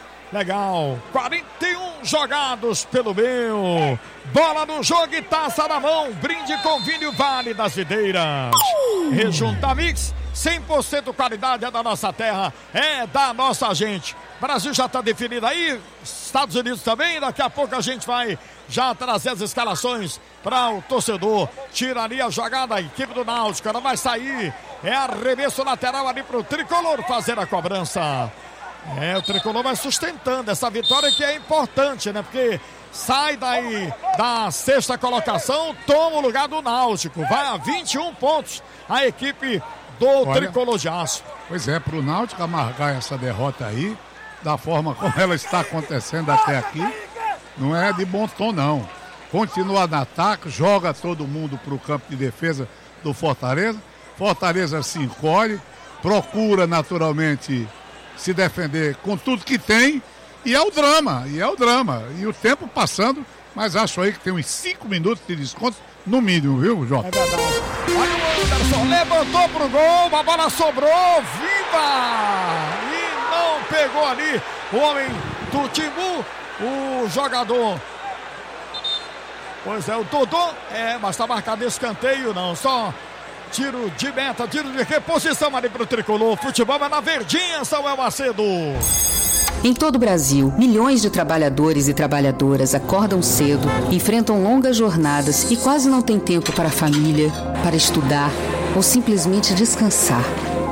Legal, quarenta e um jogados pelo meu. Bola no jogo e taça na mão. Brinde com vinho Vale das Videiras. Rejunta Mix, cem por cento qualidade é da nossa terra, é da nossa gente. Brasil já está definido aí, Estados Unidos também. Daqui a pouco a gente vai já trazer as escalações para o torcedor. Tira ali a jogada, a equipe do Náutico, ela vai sair. É arremesso lateral ali para o Tricolor fazer a cobrança. É, o Tricolor vai sustentando essa vitória que é importante, né? Porque sai daí da sexta colocação, toma o lugar do Náutico. Vai a vinte e um pontos a equipe do Olha, Tricolor de Aço. Pois é, para o Náutico amargar essa derrota aí, da forma como ela está acontecendo até aqui, não é de bom tom, não. Continua no ataque, joga todo mundo para o campo de defesa do Fortaleza. Fortaleza se encolhe, procura naturalmente se defender com tudo que tem, e é o drama, e é o drama. E o tempo passando Mas acho aí que tem uns cinco minutos de desconto, no mínimo, viu, Jota? É verdade. Olha o Anderson, levantou pro gol, a bola sobrou, viva! E não pegou ali o homem do Timbu, o jogador. Pois é, o Dodô, é, mas tá marcado escanteio, não, só tiro de meta, tiro de reposição ali pro tricolor. Futebol é na Verdinha, Samuel Macedo. Em todo o Brasil, milhões de trabalhadores e trabalhadoras acordam cedo, enfrentam longas jornadas e quase não têm tempo para a família, para estudar ou simplesmente descansar.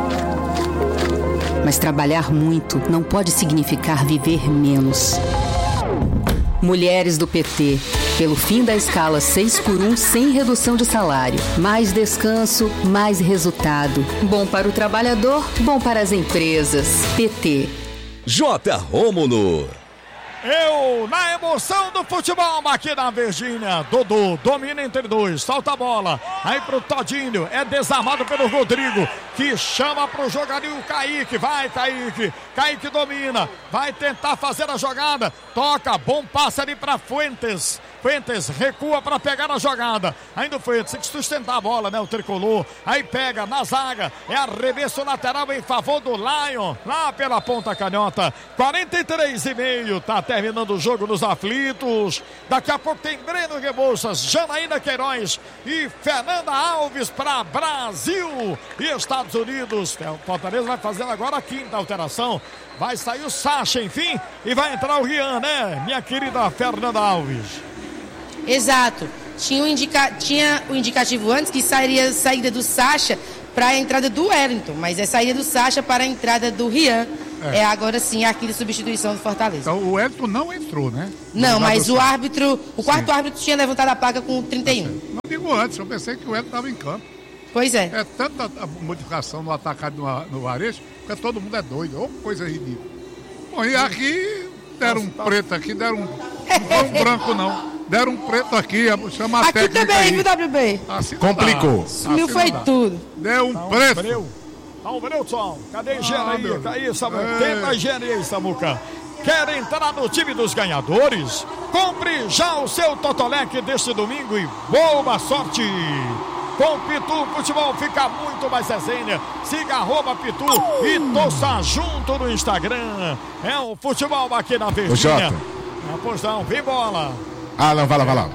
Mas trabalhar muito não pode significar viver menos. Mulheres do P T, pelo fim da escala seis por um sem redução de salário. Mais descanso, mais resultado. Bom para o trabalhador, bom para as empresas. P T. J. Rômulo. Eu, na emoção do futebol aqui na Virgínia, Dodô domina entre dois, solta a bola, aí pro Todinho, é desarmado pelo Rodrigo, que chama pro jogador o Kaique, vai Kaique, Kaique domina, vai tentar fazer a jogada, toca, bom passe ali pra Fuentes, Fuentes recua para pegar a jogada, ainda o Fuentes tem que sustentar a bola, né, o tricolor, aí pega na zaga, é arremesso lateral em favor do Lion, lá pela ponta canhota, quarenta e três e meio, tá terminando o jogo nos aflitos. Daqui a pouco tem Breno Rebouças, Janaína Queiroz e Fernanda Alves para Brasil e Estados Unidos. O Fortaleza vai fazendo agora a quinta alteração. Vai sair o Sacha, enfim, e vai entrar o Rian, né, minha querida Fernanda Alves? Exato. Tinha o, indica... Tinha o indicativo antes que sairia saída do Sacha para a entrada do Wellington, mas é saída do Sacha para a entrada do Rian. É. é agora sim aqui de substituição do Fortaleza. Então o Wellington não entrou, né? Não, mas o árbitro, o quarto sim. árbitro tinha levantado a placa com trinta e um. Não digo antes, eu pensei que o Wellington estava em campo. Pois é. É tanta modificação no atacado no, no varejo, porque todo mundo é doido, ou coisa ridícula. Bom, e aqui deram um preto aqui, deram um, não foi um branco não. Deram um preto aqui, chama a aqui técnica também, aí. viu, W B? Assim complicou. Sumiu assim foi tudo. Deu um preto. Tá o Breuton, cadê a engenharia? Ah, aí, Samuca. Tenta a engenharia aí, Samuca. Quer entrar no time dos ganhadores? Compre já o seu Totolec deste domingo e boa sorte! Com Pitu Futebol fica muito mais resenha. Siga arroba Pitu uh! e torça junto no Instagram. É o futebol aqui na Verdinha. Ah, pois não, vem bola. Ah, não, vai lá, vai lá.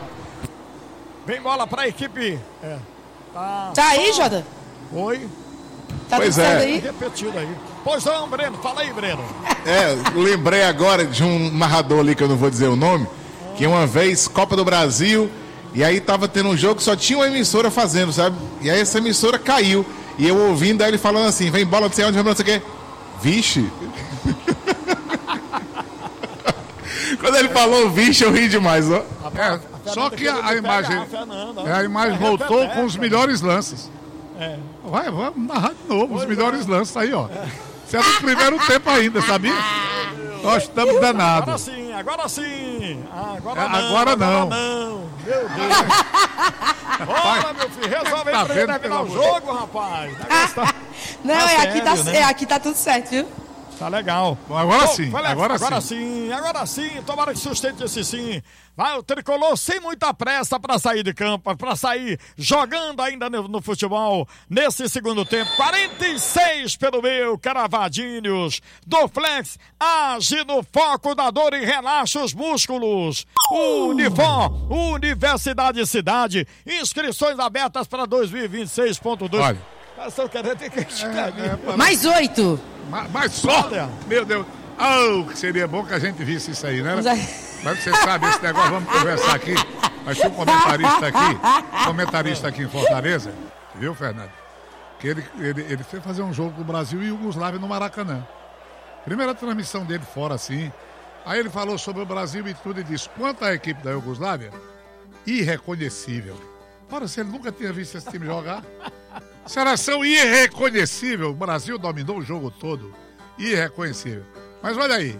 Vem bola pra equipe. É. Tá, tá aí, Jota? Oi. Tá pois tudo é. certo aí? Repetido aí. Pois não, Breno, fala aí, Breno. É, lembrei agora de um narrador ali que eu não vou dizer o nome, que uma vez, Copa do Brasil, e aí tava tendo um jogo que só tinha uma emissora fazendo, sabe? E aí essa emissora caiu, e eu ouvindo aí ele falando assim, vem bola, não sei onde, vem bola, não sei o quê. Vixe! Quando ele falou vixe, eu ri demais, ó. É, só que a, a imagem, é, a imagem voltou com os melhores lances. É. Vai, vamos narrar de novo pois os melhores é. lances aí, ó. Isso é do primeiro tempo ainda, sabia? Nós estamos danados. Agora sim, agora sim. Agora, é, não, agora não. Agora não. Meu Deus. Olha, meu filho, resolve tá vendo, terminar o jogo, rapaz. Tá... Não, tá é, sério, aqui tá, né? é, aqui tá tudo certo, viu? Tá legal. Bom, agora Bom, sim, falei, agora, agora sim. sim. Agora sim, tomara que sustente esse sim. Vai o tricolor sem muita pressa para sair de campo, para sair jogando ainda no, no futebol nesse segundo tempo. quarenta e seis pelo meu, Caravadinhos. Do Flex, age no foco da dor e relaxa os músculos. Uh. Unifor, Universidade Cidade, inscrições abertas para dois mil e vinte e seis ponto dois. Olha. Estão querendo ter que é, é, mais oito. Mais, mais só. Meu Deus. Oh, que seria bom que a gente visse isso aí, né? Mas você sabe esse negócio, vamos conversar aqui. Mas tinha um comentarista aqui, comentarista aqui em Fortaleza, viu, Fernando? Que ele, ele, ele foi fazer um jogo com o Brasil e Iugoslávia no Maracanã. Primeira transmissão dele fora assim. Aí ele falou sobre o Brasil e tudo e disse: quanto à equipe da Iugoslávia, irreconhecível. Ora, se ele nunca tinha visto esse time jogar. Seleção irreconhecível. O Brasil dominou o jogo todo. Irreconhecível. Mas olha aí.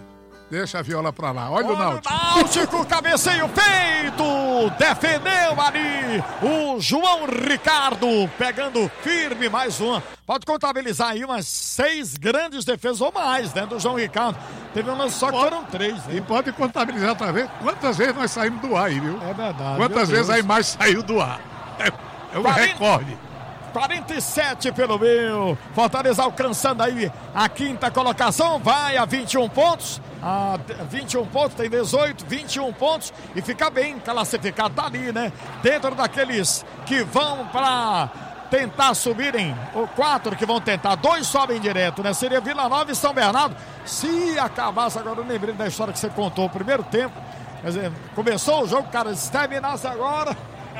Deixa a viola pra lá. Olha, Olha o Náutico. O Náutico, cabeceio feito. Defendeu ali o João Ricardo. Pegando firme mais uma. Pode contabilizar aí umas seis grandes defesas ou mais, né? Do João Ricardo. Teve umas só que foram três. Né? E pode contabilizar também quantas vezes nós saímos do ar aí, viu? É verdade. Quantas vezes a imagem saiu do ar. É, é um quarenta, recorde. quarenta e sete pelo meu. Fortaleza alcançando aí a quinta colocação. Vai a vinte e um pontos. A vinte e um pontos, tem dezoito, vinte e um pontos. E fica bem classificado. Tá ali, né? Dentro daqueles que vão para tentar subirem. Ou quatro que vão tentar. Dois sobem direto, né? Seria Vila Nova e São Bernardo. Se acabasse, agora eu lembrei da história que você contou. O primeiro tempo. Quer dizer, começou o jogo, cara. Se terminasse agora.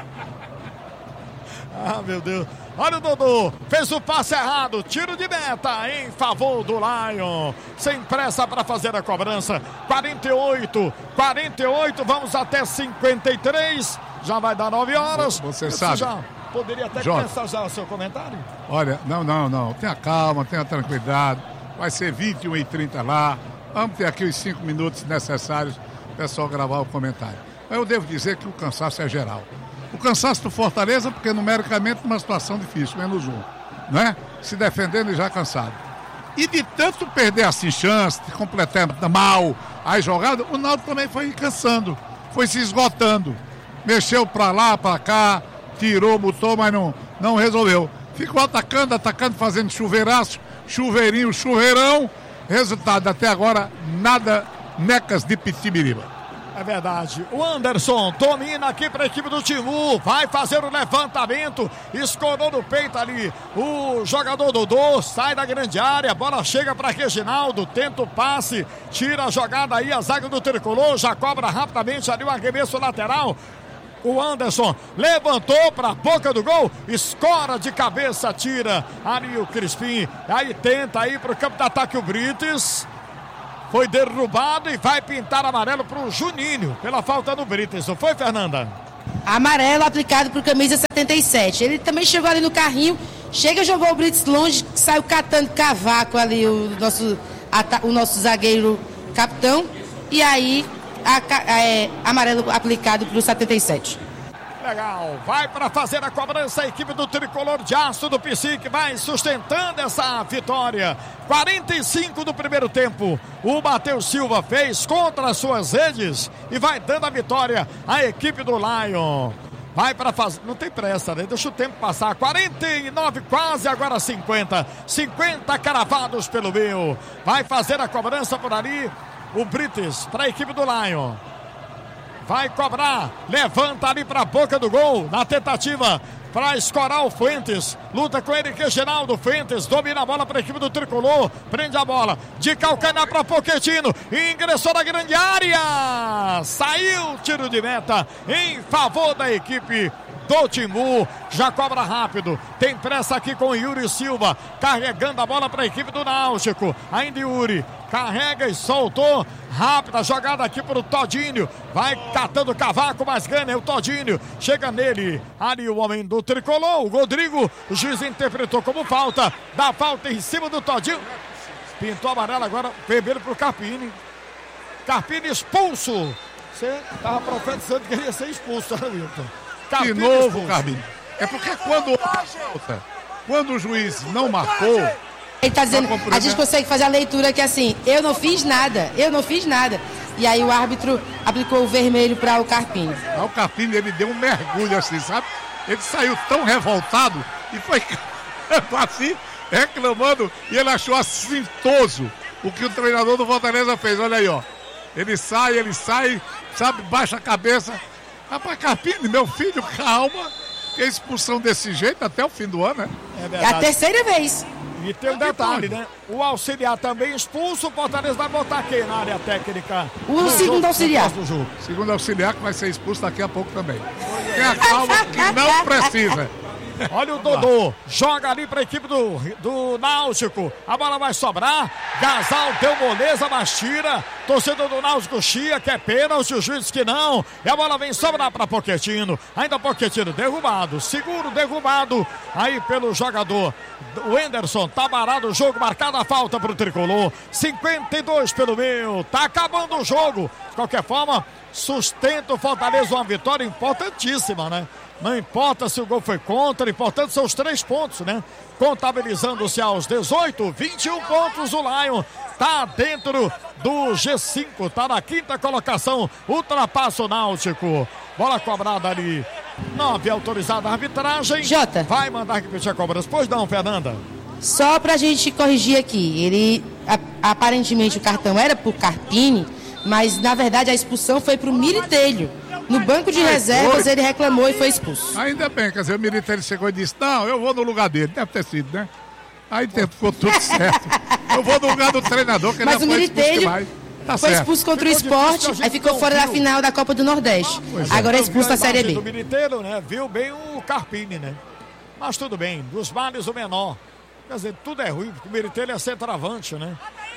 Ah, meu Deus. Olha o Dodô, fez o passe errado, tiro de meta em favor do Lion. Sem pressa para fazer a cobrança. quarenta e oito, quarenta e oito, vamos até cinquenta e três. Já vai dar nove horas. Você sabe. Já poderia até Jorge. começar já o seu comentário? Olha, não, não, não. Tenha calma, tenha tranquilidade. Vai ser vinte e uma e trinta lá. Vamos ter aqui os cinco minutos necessários para o pessoal gravar o comentário. Mas eu devo dizer que o cansaço é geral. O cansaço do Fortaleza, porque numericamente uma situação difícil, menos um, né? Se defendendo e já cansado. E de tanto perder assim chance, de completar mal a jogada, o Náutico também foi cansando, foi se esgotando. Mexeu pra lá, pra cá, tirou, botou, mas não, não resolveu. Ficou atacando, atacando, fazendo chuveiraço, chuveirinho, chuveirão. Resultado, até agora, nada, necas de Pitibiriba. É verdade. O Anderson domina aqui para a equipe do Timbu. Vai fazer o levantamento. Escorou no peito ali o jogador Dodô. Sai da grande área. A bola chega para Reginaldo. Tenta o passe. Tira a jogada aí. A zaga do Tricolor. Já cobra rapidamente ali o arremesso lateral. O Anderson levantou para a boca do gol. Escora de cabeça. Tira ali o Crispim. Aí tenta ir para o campo de ataque o Brites. Foi derrubado e vai pintar amarelo para o Juninho, pela falta no Brites. Não foi, Fernanda? Amarelo aplicado para o camisa setenta e sete. Ele também chegou ali no carrinho, chega, jogou o Brites longe, saiu catando cavaco ali o nosso, o nosso zagueiro capitão. E aí, a, a, é, amarelo aplicado para o setenta e sete. Legal, vai para fazer a cobrança a equipe do Tricolor de Aço do Psique, vai sustentando essa vitória. quarenta e cinco do primeiro tempo, o Matheus Silva fez contra as suas redes e vai dando a vitória à equipe do Lion. Vai para fazer, não tem pressa, né? Deixa o tempo passar. quarenta e nove, quase agora cinquenta. cinquenta cravados pelo meio. Vai fazer a cobrança por ali o Brites para a equipe do Lion. Vai cobrar, levanta ali para a boca do gol, na tentativa para escorar o Fuentes. Luta com ele, Reginaldo. Fuentes domina a bola para a equipe do Tricolor. Prende a bola de calcanhar para Pochettino. Ingressou na grande área. Saiu tiro de meta em favor da equipe do Timbu. Já cobra rápido. Tem pressa aqui com o Yuri Silva. Carregando a bola para a equipe do Náutico. Ainda Yuri. Carrega e soltou. Rápida jogada aqui para o Todinho. Vai catando cavaco, mas ganha o Todinho. Chega nele. Ali o homem do Tricolor, o Rodrigo. O juiz interpretou como falta. Dá falta em cima do Todinho. Pintou amarelo agora. Vermelho para o Carpini. Carpini expulso. Você estava profetizando que ele ia ser expulso, né, Wilton? De novo, Carpini. É porque quando falta, quando o juiz não marcou. Ele tá dizendo, a gente consegue fazer a leitura que assim, eu não fiz nada, eu não fiz nada. E aí o árbitro aplicou o vermelho para o Carpini. Ah, o Carpini, ele deu um mergulho assim, sabe? Ele saiu tão revoltado e foi assim, reclamando, e ele achou assintoso o que o treinador do Fortaleza fez. Olha aí, ó. Ele sai, ele sai, sabe, baixa a cabeça. Rapaz, Carpini, meu filho, calma. Que expulsão desse jeito até o fim do ano, né? É, é a terceira vez. E tem um detalhe, né? O auxiliar também expulso, o Fortaleza vai botar quem na área técnica? O segundo auxiliar. Segundo auxiliar que vai ser expulso daqui a pouco também. Tenha calma que não precisa. Olha o Dodô, joga ali para a equipe do, do Náutico. A bola vai sobrar. Gasal deu moleza, mas tira. Torcedor do Náutico chia, que é pênalti, o juiz que não. E a bola vem sobrar para Pochettino. Ainda Pochettino derrubado, seguro derrubado. Aí pelo jogador. O Henderson tá parado o jogo, marcada a falta pro tricolor. cinquenta e dois pelo meu. Tá acabando o jogo. De qualquer forma, sustenta o Fortaleza, uma vitória importantíssima, né? Não importa se o gol foi contra, importante são os três pontos, né? Contabilizando-se aos dezoito, vinte e um pontos, o Lion tá dentro do G cinco, tá na quinta colocação, ultrapassa o Náutico. Bola cobrada ali, não havia autorizada a arbitragem. Jota. Vai mandar que pedir a cobrança. Pois não, Fernanda? Só pra gente corrigir aqui, ele, a, aparentemente o cartão era pro Carpini, mas na verdade a expulsão foi pro Militelho. No banco de reservas ele reclamou e foi expulso. Ainda bem, quer dizer, o Militelho chegou e disse, não, eu vou no lugar dele, deve ter sido, né? Aí ficou tudo certo. Eu vou no lugar do treinador, que ele mas o Militelho tá foi certo. expulso contra o Sport, aí ficou fora da final da Copa do Nordeste. Ah, agora é expulso da Série B. O Militelho, né, viu bem o Carpini, né? Mas tudo bem, dos males o menor. Quer dizer, tudo é ruim, porque o Militelho é centroavante, né?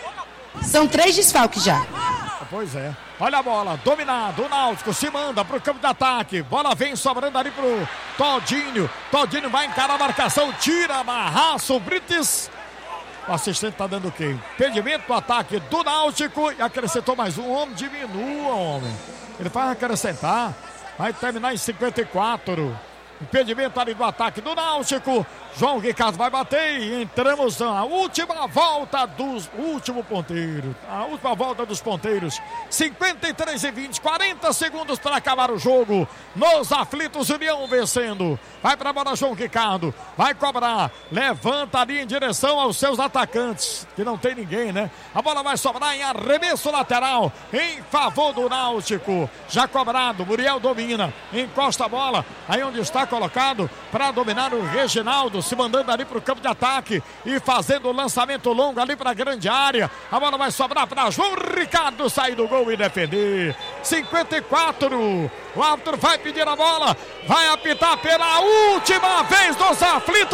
São três desfalques já. Pois é. Olha a bola, dominado, o Náutico se manda pro campo de ataque. Bola vem sobrando ali pro Todinho. Todinho vai encarar a marcação, tira, amarraça o Brites. O assistente tá dando o quê? Impedimento do ataque do Náutico e acrescentou mais um. Homem, diminua, homem. Ele vai acrescentar. Vai terminar em cinquenta e quatro. Impedimento ali do ataque do Náutico. João Ricardo vai bater e entramos na última volta dos último ponteiro. A última volta dos ponteiros. cinquenta e três e vinte, quarenta segundos para acabar o jogo. Nos aflitos, União vencendo. Vai para a bola João Ricardo. Vai cobrar. Levanta ali em direção aos seus atacantes. Que não tem ninguém, né? A bola vai sobrar em arremesso lateral. Em favor do Náutico. Já cobrado. Muriel domina. Encosta a bola. Aí onde está colocado para dominar o Reginaldo. Se mandando ali para o campo de ataque e fazendo o lançamento longo ali para a grande área. A bola vai sobrar para João Ricardo sair do gol e defender. cinquenta e quatro. O árbitro vai pedir a bola. Vai apitar pela última vez dos aflitos.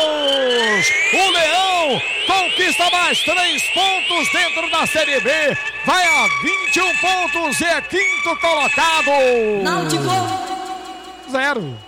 O Leão conquista mais três pontos dentro da Série B. Vai a vinte e um pontos e é quinto colocado. Náutico. Zero.